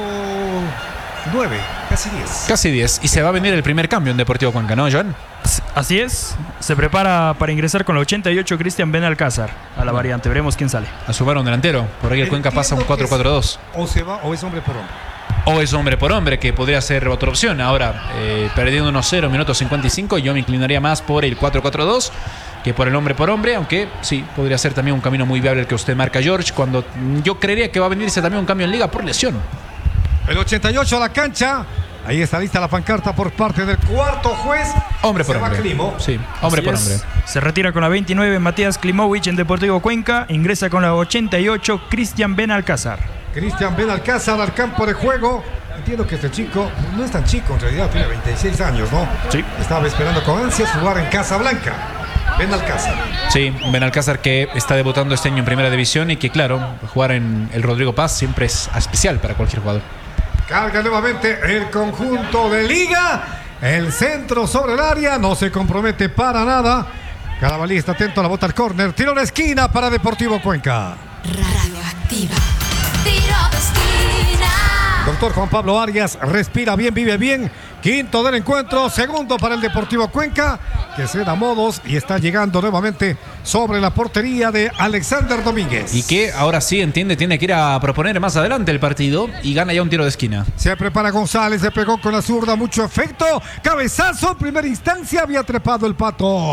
9, casi 10. Casi 10. Y se va a venir el primer cambio en Deportivo Cuenca, ¿no, Joan? Así es, se prepara para ingresar con la 88 Cristian Benalcázar a la variante. Veremos quién sale. A sumar un delantero. Por ahí el Cuenca pasa un Entiendo que 4-4-2. O se va o es hombre por hombre. O es hombre por hombre, que podría ser otra opción. Ahora, perdiendo 1-0, minuto 55, yo me inclinaría más por el 4-4-2 que por el hombre por hombre, aunque sí, podría ser también un camino muy viable el que usted marca, George, cuando yo creería que va a venirse también un cambio en Liga por lesión. El 88 a la cancha. Ahí está lista la pancarta por parte del cuarto juez. Hombre por Se va hombre. Climo. Sí, hombre Así por es. hombre. Se retira con la 29 Matías Klimovic en Deportivo Cuenca. Ingresa con la 88 Cristian Benalcázar. Cristian Benalcázar al campo de juego. Entiendo que este chico no es tan chico, en realidad tiene 26 años, ¿no? Sí. Estaba esperando con ansias jugar en Casablanca. Benalcázar. Sí, Benalcázar, que está debutando este año en Primera División y que, claro, jugar en el Rodrigo Paz siempre es especial para cualquier jugador. Carga nuevamente el conjunto de Liga. El centro sobre el área. No se compromete para nada. Carabalí está atento a la bota al córner. Tiro de esquina para Deportivo Cuenca. Radioactiva. Tiro de esquina. Doctor Juan Pablo Arias respira bien, vive bien. Quinto del encuentro, segundo para el Deportivo Cuenca, que se da modos y está llegando nuevamente sobre la portería de Alexander Domínguez. Y que ahora sí, entiende, tiene que ir a proponer más adelante el partido y gana ya un tiro de esquina. Se prepara González, se pegó con la zurda, mucho efecto. Cabezazo, en primera instancia había trepado el Pato.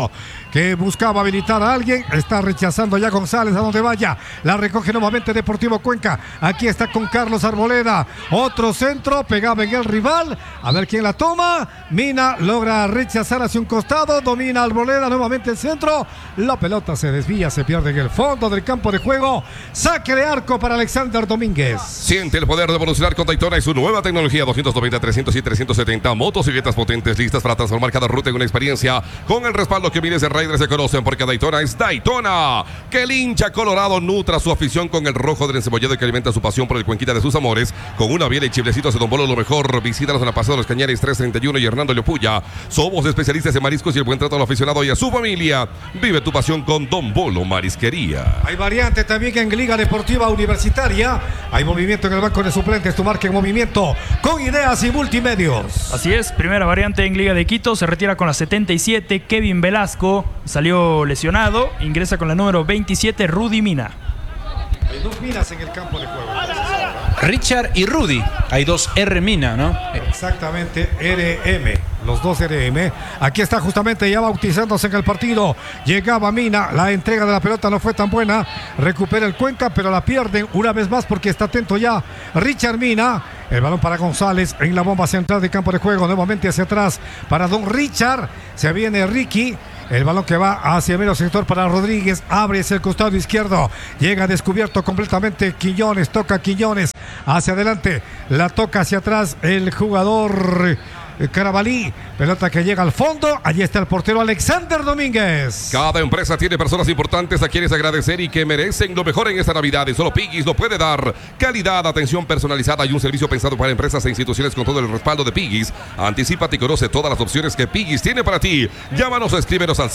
que buscaba habilitar a alguien. Está rechazando ya González a donde vaya. La recoge nuevamente Deportivo Cuenca. Aquí está con Carlos Arboleda. Otro centro, pegaba en el rival. A ver quién la toma. Mina logra rechazar hacia un costado. Domina Arboleda, nuevamente el centro. La pelota se desvía, se pierde en el fondo del campo de juego. Saque de arco para Alexander Domínguez. Siente el poder de evolucionar con Daytona y su nueva tecnología 290, 300 y 370. Motocicletas potentes listas para transformar cada ruta en una experiencia. Con el respaldo que miles de riders se conocen, porque Daytona es Daytona. Que el hincha colorado nutra su afición con el rojo del encebollado y que alimenta su pasión por el Cuenquita de sus amores. Con una biela y chiflecitos de Don Bolo, lo mejor. Visítanos en la Paseo de los Cañares 331 y Hernando Leopulla. Somos especialistas en mariscos y el buen trato al aficionado y a su familia. Vive tu pasión con Don Bolo Marisquería. Hay variante también en Liga Deportiva Universitaria. Hay movimiento en el banco de suplentes. Tu marca en movimiento con ideas y multimedios. Así es, primera variante en Liga de Quito. Se retira con la 77 Kevin Velasco. Salió lesionado. Ingresa con la número 27 Rudy Mina. Hay dos Minas en el campo de juego. Richard y Rudy. Hay dos R Mina, ¿no? Exactamente, RM. Los dos RM. Aquí está justamente ya bautizándose en el partido. Llegaba Mina. La entrega de la pelota no fue tan buena. Recupera el Cuenca, pero la pierden una vez más porque está atento ya Richard Mina. El balón para González en la bomba central de campo de juego. Nuevamente hacia atrás para Don Richard. Se viene Ricky. El balón que va hacia el medio sector para Rodríguez. Abre hacia el costado izquierdo. Llega descubierto completamente Quiñones. Toca Quiñones. Hacia adelante. La toca hacia atrás el jugador Carabalí. Pelota que llega al fondo. Allí está el portero Alexander Domínguez. Cada empresa tiene personas importantes a quienes agradecer y que merecen lo mejor en esta Navidad. Y solo Piggy's lo puede dar. Calidad, atención personalizada y un servicio pensado para empresas e instituciones con todo el respaldo de Piggy's. Anticípate y conoce todas las opciones que Piggy's tiene para ti. Llámanos o escríbenos al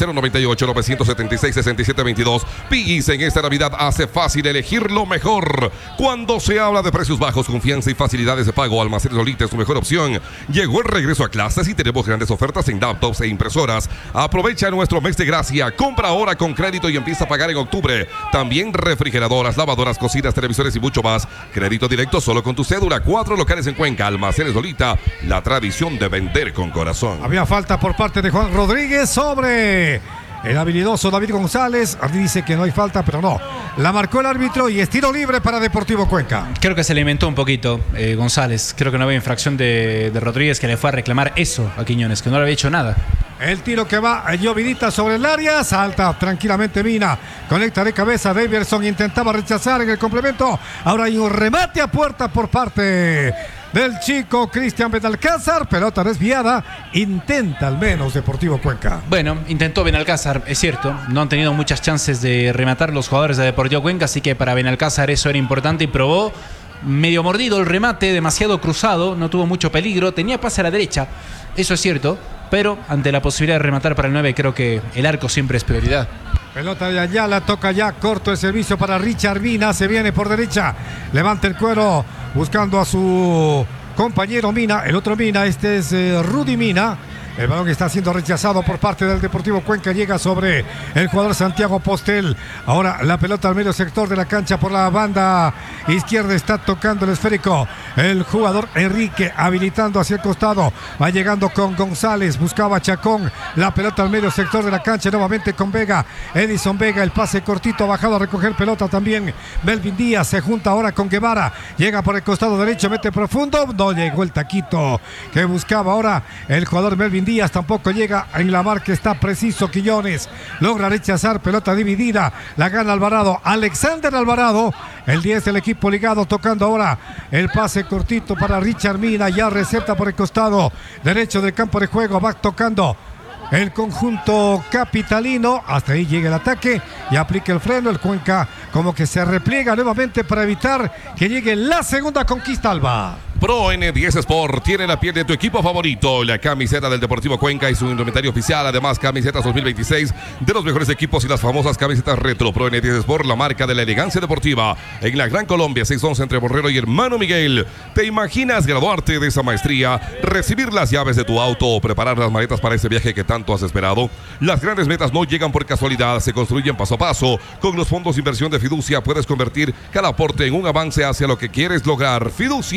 098-976-6722. Piggy's en esta Navidad hace fácil elegir lo mejor. Cuando se habla de precios bajos, confianza y facilidades de pago, Almacenes Lolita es tu mejor opción. Llegó el regreso a clases y tenemos grandes ofertas en laptops e impresoras. Aprovecha nuestro mes de gracia. Compra ahora con crédito y empieza a pagar en octubre. También refrigeradoras, lavadoras, cocinas, televisores y mucho más. Crédito directo solo con tu cédula. 4 locales en Cuenca. Almacenes Lolita, la tradición de vender con corazón. Había falta por parte de Juan Rodríguez sobre el habilidoso David González. Dice que no hay falta, pero no. La marcó el árbitro y es tiro libre para Deportivo Cuenca. Creo que se alimentó un poquito González. Creo que no había infracción de Rodríguez, que le fue a reclamar eso a Quiñones, que no le había hecho nada. El tiro que va a Llovidita sobre el área. Salta tranquilamente Mina. Conecta de cabeza. Daverson intentaba rechazar en el complemento. Ahora hay un remate a puerta por parte del chico Cristian Benalcázar. Pelota desviada. Intenta al menos Deportivo Cuenca. Bueno, intentó Benalcázar, es cierto. No han tenido muchas chances de rematar los jugadores de Deportivo Cuenca. Así que para Benalcázar eso era importante y probó. Medio mordido el remate, demasiado cruzado. No tuvo mucho peligro. Tenía pase a la derecha. Eso es cierto. Pero ante la posibilidad de rematar para el 9, creo que el arco siempre es prioridad. Pelota de Ayala, toca ya, corto el servicio para Richard Mina, se viene por derecha, levanta el cuero buscando a su compañero Mina, el otro Mina, este es Rudy Mina. El balón está siendo rechazado por parte del Deportivo Cuenca. Llega sobre el jugador Santiago Postel. Ahora la pelota al medio sector de la cancha por la banda izquierda. Está tocando el esférico el jugador Enrique, habilitando hacia el costado. Va llegando con González. Buscaba Chacón. La pelota al medio sector de la cancha. Nuevamente con Vega. Edison Vega. El pase cortito. Bajado a recoger pelota también. Melvin Díaz se junta ahora con Guevara. Llega por el costado derecho. Mete profundo. No llegó el taquito que buscaba ahora el jugador Melvin Díaz. Tampoco llega en la marca. Está preciso Quiñones. Logra rechazar. Pelota dividida. La gana Alvarado. Alexander Alvarado. El 10 del equipo ligado. Tocando ahora el pase cortito para Richard Mina. Ya recepta por el costado derecho del campo de juego. Va tocando el conjunto capitalino. Hasta ahí llega el ataque y aplica el freno. El Cuenca como que se repliega nuevamente para evitar que llegue la segunda conquista, Alba. Pro N10 Sport tiene la piel de tu equipo favorito, la camiseta del Deportivo Cuenca y su indumentario oficial. Además, camisetas 2026 de los mejores equipos y las famosas camisetas retro. Pro N10 Sport, la marca de la elegancia deportiva. En la Gran Colombia, 611 entre Borrero y Hermano Miguel. ¿Te imaginas graduarte de esa maestría, recibir las llaves de tu auto o preparar las maletas para ese viaje que tanto has esperado? Las grandes metas no llegan por casualidad, se construyen paso a paso. Con los fondos de inversión de Fiducia puedes convertir cada aporte en un avance hacia lo que quieres lograr. Fiducia, con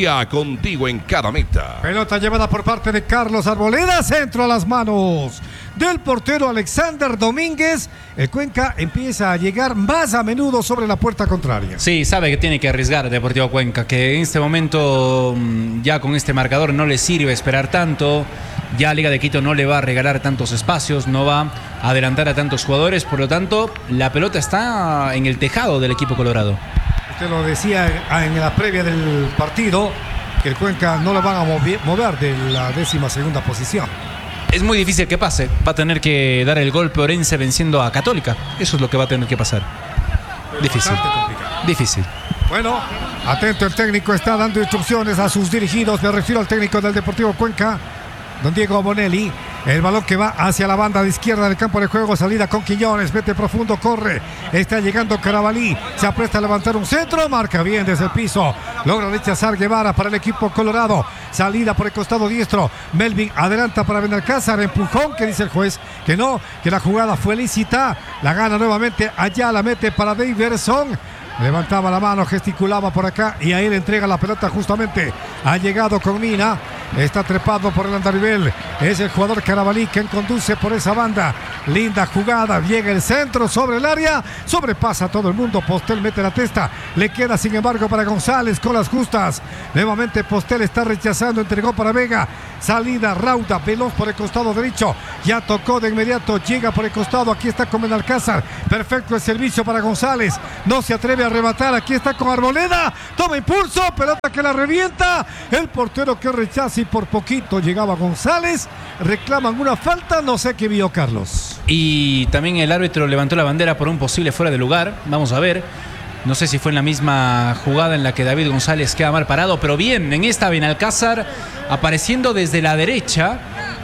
contigo en cada meta. Pelota llevada por parte de Carlos Arboleda, centro a las manos del portero Alexander Domínguez. El Cuenca empieza a llegar más a menudo sobre la puerta contraria. Sí, sabe que tiene que arriesgar Deportivo Cuenca, que en este momento ya con este marcador no le sirve esperar tanto. Ya Liga de Quito no le va a regalar tantos espacios, no va a adelantar a tantos jugadores, por lo tanto la pelota está en el tejado del equipo colorado. Usted lo decía en la previa del partido, que el Cuenca no lo van a mover de la 12ª posición. Es muy difícil que pase. Va a tener que dar el golpe Orense venciendo a Católica. Eso es lo que va a tener que pasar. Difícil. Difícil. Bueno, atento, el técnico está dando instrucciones a sus dirigidos. Me refiero al técnico del Deportivo Cuenca, don Diego Bonelli. El balón que va hacia la banda de izquierda del campo de juego. Salida con Quiñones. Mete profundo, corre. Está llegando Carabalí. Se apresta a levantar un centro. Marca bien desde el piso. Logra rechazar Guevara para el equipo colorado. Salida por el costado diestro. Melvin adelanta para Benalcázar. Empujón que dice el juez que no, que la jugada fue lícita. La gana nuevamente. Allá la mete para Daverson. Levantaba la mano, gesticulaba por acá y ahí le entrega la pelota justamente. Ha llegado con Mina. Está trepado por el andarivel. Es el jugador Carabalí quien conduce por esa banda. Linda jugada. Llega el centro sobre el área. Sobrepasa a todo el mundo. Postel mete la testa. Le queda sin embargo para González con las justas. Nuevamente Postel está rechazando. Entregó para Vega. Salida rauda. Veloz por el costado derecho. Ya tocó de inmediato. Llega por el costado. Aquí está con Benalcázar. Perfecto el servicio para González. No se atreve a rematar. Aquí está con Arboleda. Toma impulso. Pelota que la revienta. El portero que rechaza y por poquito llegaba González. Reclaman una falta. No sé qué vio Carlos. Y también el árbitro levantó la bandera por un posible fuera de lugar. Vamos a ver. No sé si fue en la misma jugada en la que David González queda mal parado, pero bien, en esta Benalcázar apareciendo desde la derecha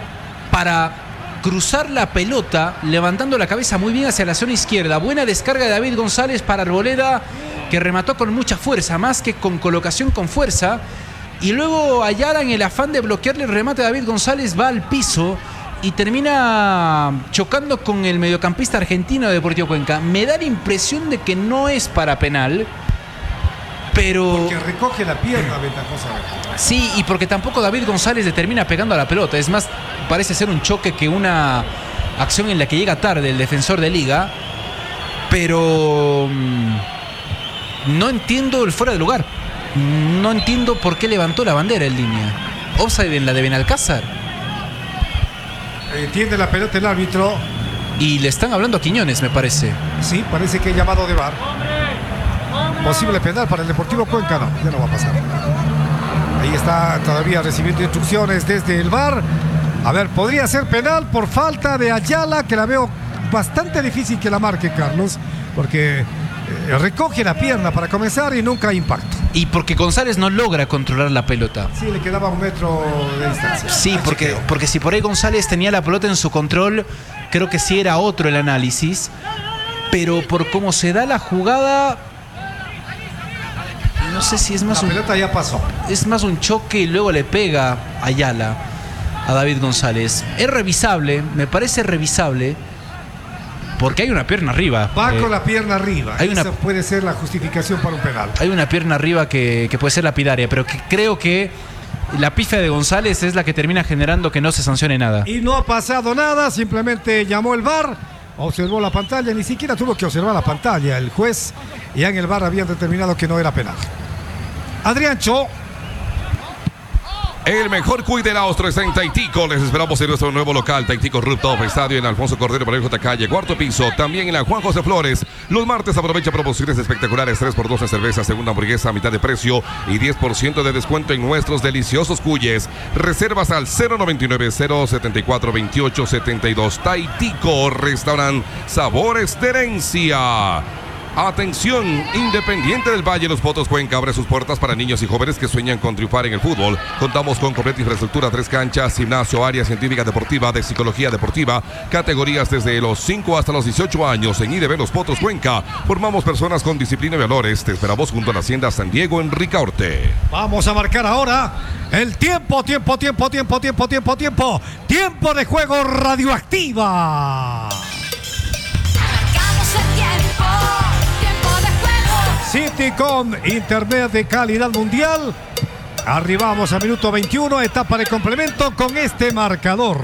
para cruzar la pelota, levantando la cabeza muy bien hacia la zona izquierda. Buena descarga de David González para Arboleda, que remató con mucha fuerza, más que con colocación, con fuerza. Y luego Ayala, en el afán de bloquearle el remate a David González, va al piso y termina chocando con el mediocampista argentino de Deportivo Cuenca. Me da la impresión de que no es para penal, pero... Porque recoge la pierna ventajosa. Sí, y porque tampoco David González le termina pegando a la pelota. Es más, parece ser un choque que una acción en la que llega tarde el defensor de Liga. Pero no entiendo el fuera de lugar. No entiendo por qué levantó la bandera en línea. Offside en la de Benalcázar. Entiende la pelota el árbitro. Y le están hablando a Quiñones, me parece. Sí, parece que hay llamado de VAR. Posible penal para el Deportivo Cuenca. No, ya no va a pasar. Ahí está todavía recibiendo instrucciones desde el VAR. A ver, podría ser penal por falta de Ayala, que la veo bastante difícil que la marque, Carlos, porque recoge la pierna para comenzar y nunca hay impacto. Y porque González no logra controlar la pelota. Sí, le quedaba 1 metro de distancia. Sí, porque si por ahí González tenía la pelota en su control, creo que sí era otro el análisis. Pero por cómo se da la jugada, no sé si es más la pelota ya pasó. Es más un choque y luego le pega Ayala a David González. Es revisable, me parece revisable, porque hay una pierna arriba. Va con la pierna arriba. Esa puede ser la justificación para un penal. Hay una pierna arriba que puede ser lapidaria, pero que creo que la pifia de González es la que termina generando que no se sancione nada. Y no ha pasado nada, simplemente llamó el VAR, observó la pantalla, ni siquiera tuvo que observar la pantalla. El juez ya en el VAR habían determinado que no era penal. Adriancho. El mejor cuy del Austro está en Taitico. Les esperamos en nuestro nuevo local, Taitico Rooftop Estadio, en Alfonso Cordero Parejo Calle, 4º piso. También en la Juan José Flores. Los martes aprovecha promociones espectaculares: 3x2 en cerveza, segunda hamburguesa a mitad de precio y 10% de descuento en nuestros deliciosos cuyes. Reservas al 099-074-2872. Taitico Restaurant, sabores de herencia. Atención, Independiente del Valle Los Potos Cuenca abre sus puertas para niños y jóvenes que sueñan con triunfar en el fútbol. Contamos con completa infraestructura, 3 canchas, gimnasio, área científica deportiva, de psicología deportiva, categorías desde los 5 hasta los 18 años. En IDB Los Potos Cuenca formamos personas con disciplina y valores. Te esperamos junto a la Hacienda San Diego en Ricaurte. Vamos a marcar ahora el tiempo de juego radioactiva. Marcamos el tiempo de juego. City con internet de calidad mundial. Arribamos al minuto 21, etapa de complemento con este marcador.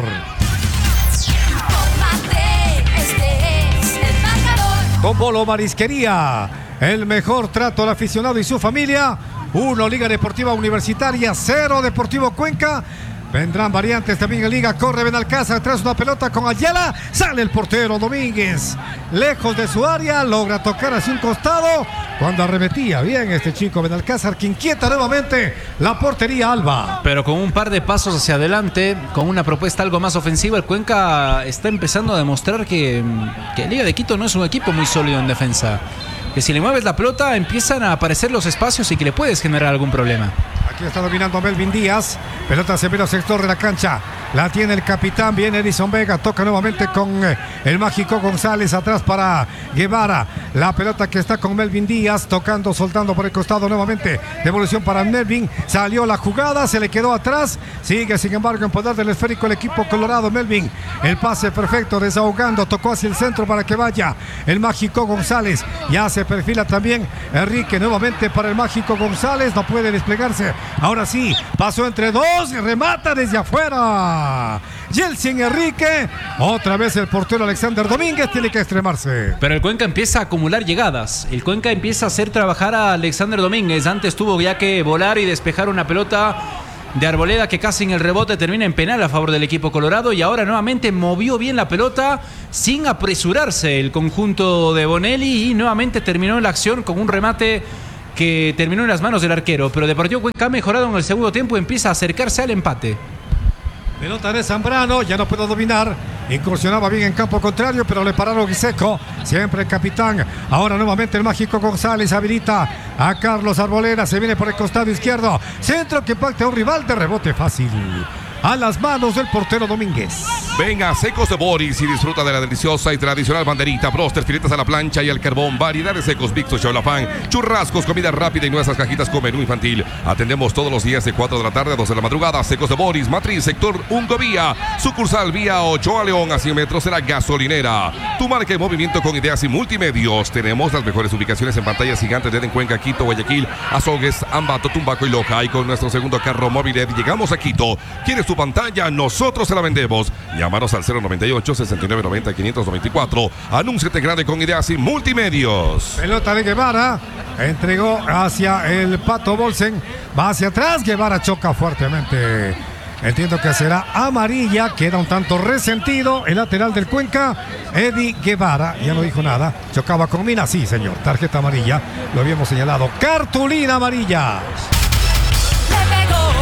Infórmate, este es el marcador. Con Bolo Marisquería, el mejor trato al aficionado y su familia. 1 Liga Deportiva Universitaria, 0 Deportivo Cuenca. Vendrán variantes también en Liga. Corre Benalcázar, tras una pelota con Ayala. Sale el portero Domínguez. Lejos de su área, logra tocar hacia un costado. Cuando arremetía bien este chico Benalcázar, que inquieta nuevamente la portería Alba. Pero con un par de pasos hacia adelante, con una propuesta algo más ofensiva, el Cuenca está empezando a demostrar que Liga de Quito no es un equipo muy sólido en defensa. Que si le mueves la pelota empiezan a aparecer los espacios y que le puedes generar algún problema. Aquí está dominando Melvin Díaz. Pelota se ve al sector de la cancha. La tiene el capitán. Viene Edison Vega. Toca nuevamente con el mágico González. Atrás para Guevara. La pelota que está con Melvin Díaz. Tocando, soltando por el costado nuevamente. Devolución para Melvin. Salió la jugada. Se le quedó atrás. Sigue sin embargo en poder del esférico el equipo colorado. Melvin. El pase perfecto. Desahogando. Tocó hacia el centro para que vaya el mágico González. Ya se perfila también Enrique. Nuevamente para el mágico González. No puede desplegarse. Ahora sí, pasó entre dos y remata desde afuera. Yeltsin Enrique. Otra vez el portero Alexander Domínguez tiene que extremarse. Pero el Cuenca empieza a acumular llegadas. El Cuenca empieza a hacer trabajar a Alexander Domínguez. Antes tuvo ya que volar y despejar una pelota de Arboleda que casi en el rebote termina en penal a favor del equipo colorado. Y ahora nuevamente movió bien la pelota sin apresurarse el conjunto de Bonelli. Y nuevamente terminó la acción con un remate que terminó en las manos del arquero, pero Deportivo Cuenca ha mejorado en el segundo tiempo y empieza a acercarse al empate. Pelota de Zambrano, ya no puedo dominar. Incursionaba bien en campo contrario, pero le pararon Guiseco. Siempre el capitán. Ahora nuevamente el mágico González habilita a Carlos Arboleda. Se viene por el costado izquierdo. Centro que impacta a un rival de rebote fácil. A las manos del portero Domínguez. Venga, Secos de Boris y disfruta de la deliciosa y tradicional banderita, broster, filetas a la plancha y al carbón, variedad de secos, Victor, Cholafán, churrascos, comida rápida y nuestras cajitas con menú infantil. Atendemos todos los días de 4 de la tarde a 2 de la madrugada. Secos de Boris, matriz, sector Ungovía, sucursal vía Ochoa León, a 100 metros de la gasolinera. Tu marca en movimiento con ideas y multimedios. Tenemos las mejores ubicaciones en pantallas gigantes de Cuenca, Quito, Guayaquil, Azogues, Ambato, Tumbaco y Loja. Y con nuestro segundo carro móvil llegamos a Quito. ¿Quieres tu pantalla? Nosotros se la vendemos. Llámanos al 098-6990-594. Anúnciate grande con ideas y multimedios. Pelota de Guevara. Entregó hacia el Pato Bolsen. Va hacia atrás. Guevara choca fuertemente. Entiendo que será amarilla. Queda un tanto resentido el lateral del Cuenca. Eddie Guevara. Ya no dijo nada. Chocaba con Mina. Sí, señor. Tarjeta amarilla. Lo habíamos señalado. Cartulina amarilla. Le pegó,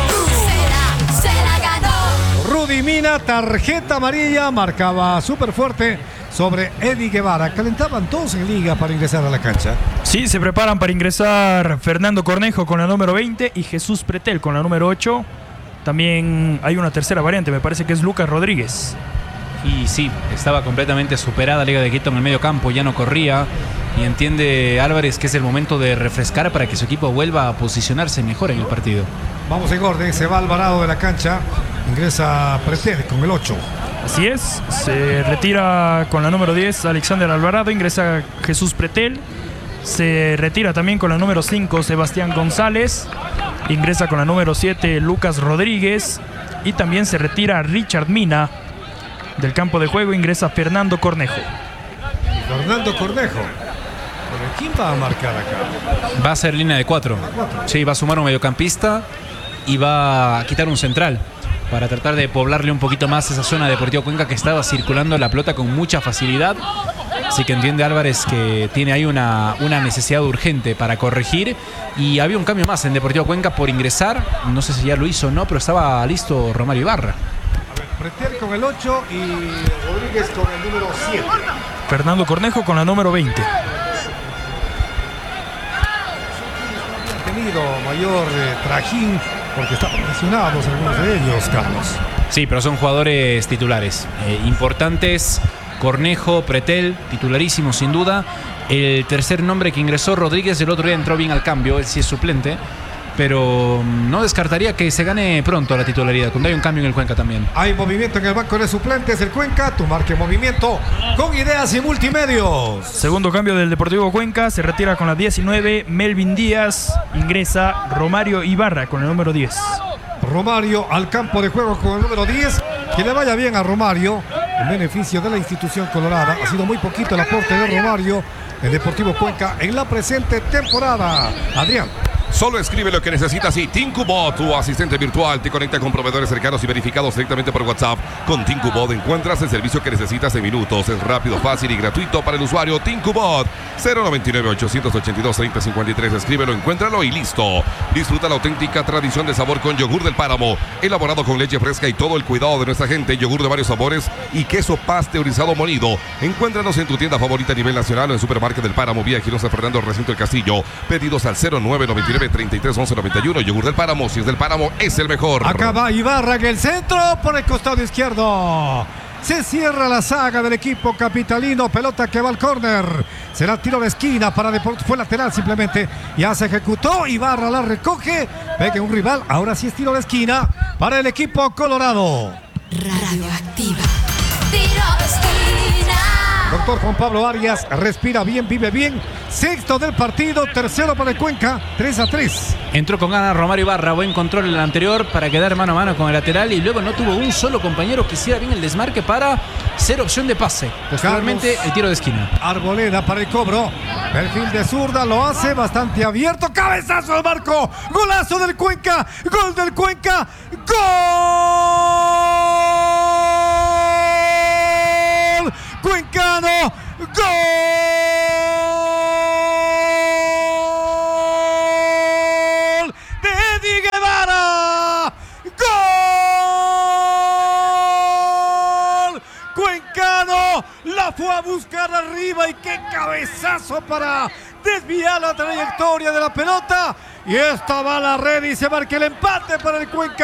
se la ganó. Rudy Mina, tarjeta amarilla, marcaba súper fuerte sobre Eddie Guevara. Calentaban todos en liga para ingresar a la cancha. Sí, se preparan para ingresar Fernando Cornejo con la número 20 y Jesús Pretel con la número 8. También hay una tercera variante, me parece que es Lucas Rodríguez. Y sí, estaba completamente superada Liga de Quito en el medio campo, ya no corría. Y entiende Álvarez que es el momento de refrescar para que su equipo vuelva a posicionarse mejor en el partido. Vamos en orden, se va Alvarado de la cancha. Ingresa Pretel con el 8. Así es, se retira con la número 10 Alexander Alvarado, ingresa Jesús Pretel. Se retira también con la número 5 Sebastián González. Ingresa con la número 7 Lucas Rodríguez. Y también se retira Richard Mina. Del campo de juego ingresa Fernando Cornejo. Fernando Cornejo. ¿Pero quién va a marcar acá? Va a ser línea de 4. Sí, va a sumar un mediocampista y va a quitar un central para tratar de poblarle un poquito más esa zona de Deportivo Cuenca que estaba circulando la pelota con mucha facilidad. Así que entiende Álvarez que tiene ahí una necesidad urgente para corregir. Y había un cambio más en Deportivo Cuenca por ingresar. No sé si ya lo hizo o no, pero estaba listo Romario Ibarra. Pretel con el 8 y Rodríguez con el número 7. Fernando Cornejo con la número 20. Han tenido mayor trajín porque estaban lesionados algunos de ellos, Carlos. Sí, pero son jugadores titulares importantes. Cornejo, Pretel, titularísimo sin duda. El tercer nombre que ingresó, Rodríguez, el otro día entró bien al cambio, él sí es suplente. pero no descartaría que se gane pronto la titularidad, cuando hay un cambio en el Cuenca también. Hay movimiento en el banco de suplentes, el Cuenca, tu marca en movimiento con Ideas y Multimedios. Segundo cambio del Deportivo Cuenca, se retira con la 19 Melvin Díaz, ingresa Romario Ibarra con el número 10. Romario al campo de juego con el número 10. Que le vaya bien a Romario en beneficio de la institución colorada. Ha sido muy poquito el aporte de Romario en Deportivo Cuenca en la presente temporada. Adrián. Solo escribe lo que necesitas y TinkuBot, tu asistente virtual, te conecta con proveedores cercanos y verificados directamente por WhatsApp. Con TinkuBot encuentras el servicio que necesitas en minutos. Es rápido, fácil y gratuito para el usuario. TinkuBot 099-882-3053. Escríbelo, encuéntralo y listo. Disfruta la auténtica tradición de sabor con yogur del páramo, elaborado con leche fresca y todo el cuidado de nuestra gente. Yogur de varios sabores y queso pasteurizado molido. Encuéntranos en tu tienda favorita a nivel nacional o en Supermarket del Páramo, vía Girón San Fernando, Recinto del Castillo. Pedidos al 0999-331191. Yogur del Páramo, si es del Páramo, es el mejor. Acá va Ibarra en el centro por el costado izquierdo. Se cierra la saga del equipo capitalino. Pelota que va al córner. Será tiro de esquina para Deportes. Fue lateral simplemente. Ya se ejecutó. Ibarra la recoge. Pega un rival. Ahora sí es tiro de esquina para el equipo colorado. Radioactiva. Tiro de esquina. Doctor Juan Pablo Arias respira bien, vive bien. Sexto del partido, tercero para el Cuenca, 3-3. Entró con ganas Romario Ibarra, buen control en el anterior para quedar mano a mano con el lateral y luego no tuvo un solo compañero que hiciera bien el desmarque para ser opción de pase. Posteriormente el tiro de esquina. Arboleda para el cobro. Perfil de zurda, lo hace bastante abierto. Cabezazo al marco. Golazo del Cuenca. Gol del Cuenca. ¡Gol! Cuencano. ¡Gol! De Eddie Guevara. ¡Gol! Cuencano la fue a buscar arriba y qué cabezazo para desviar la trayectoria de la pelota. Y esta va a la red y se marca el empate para el Cuenca.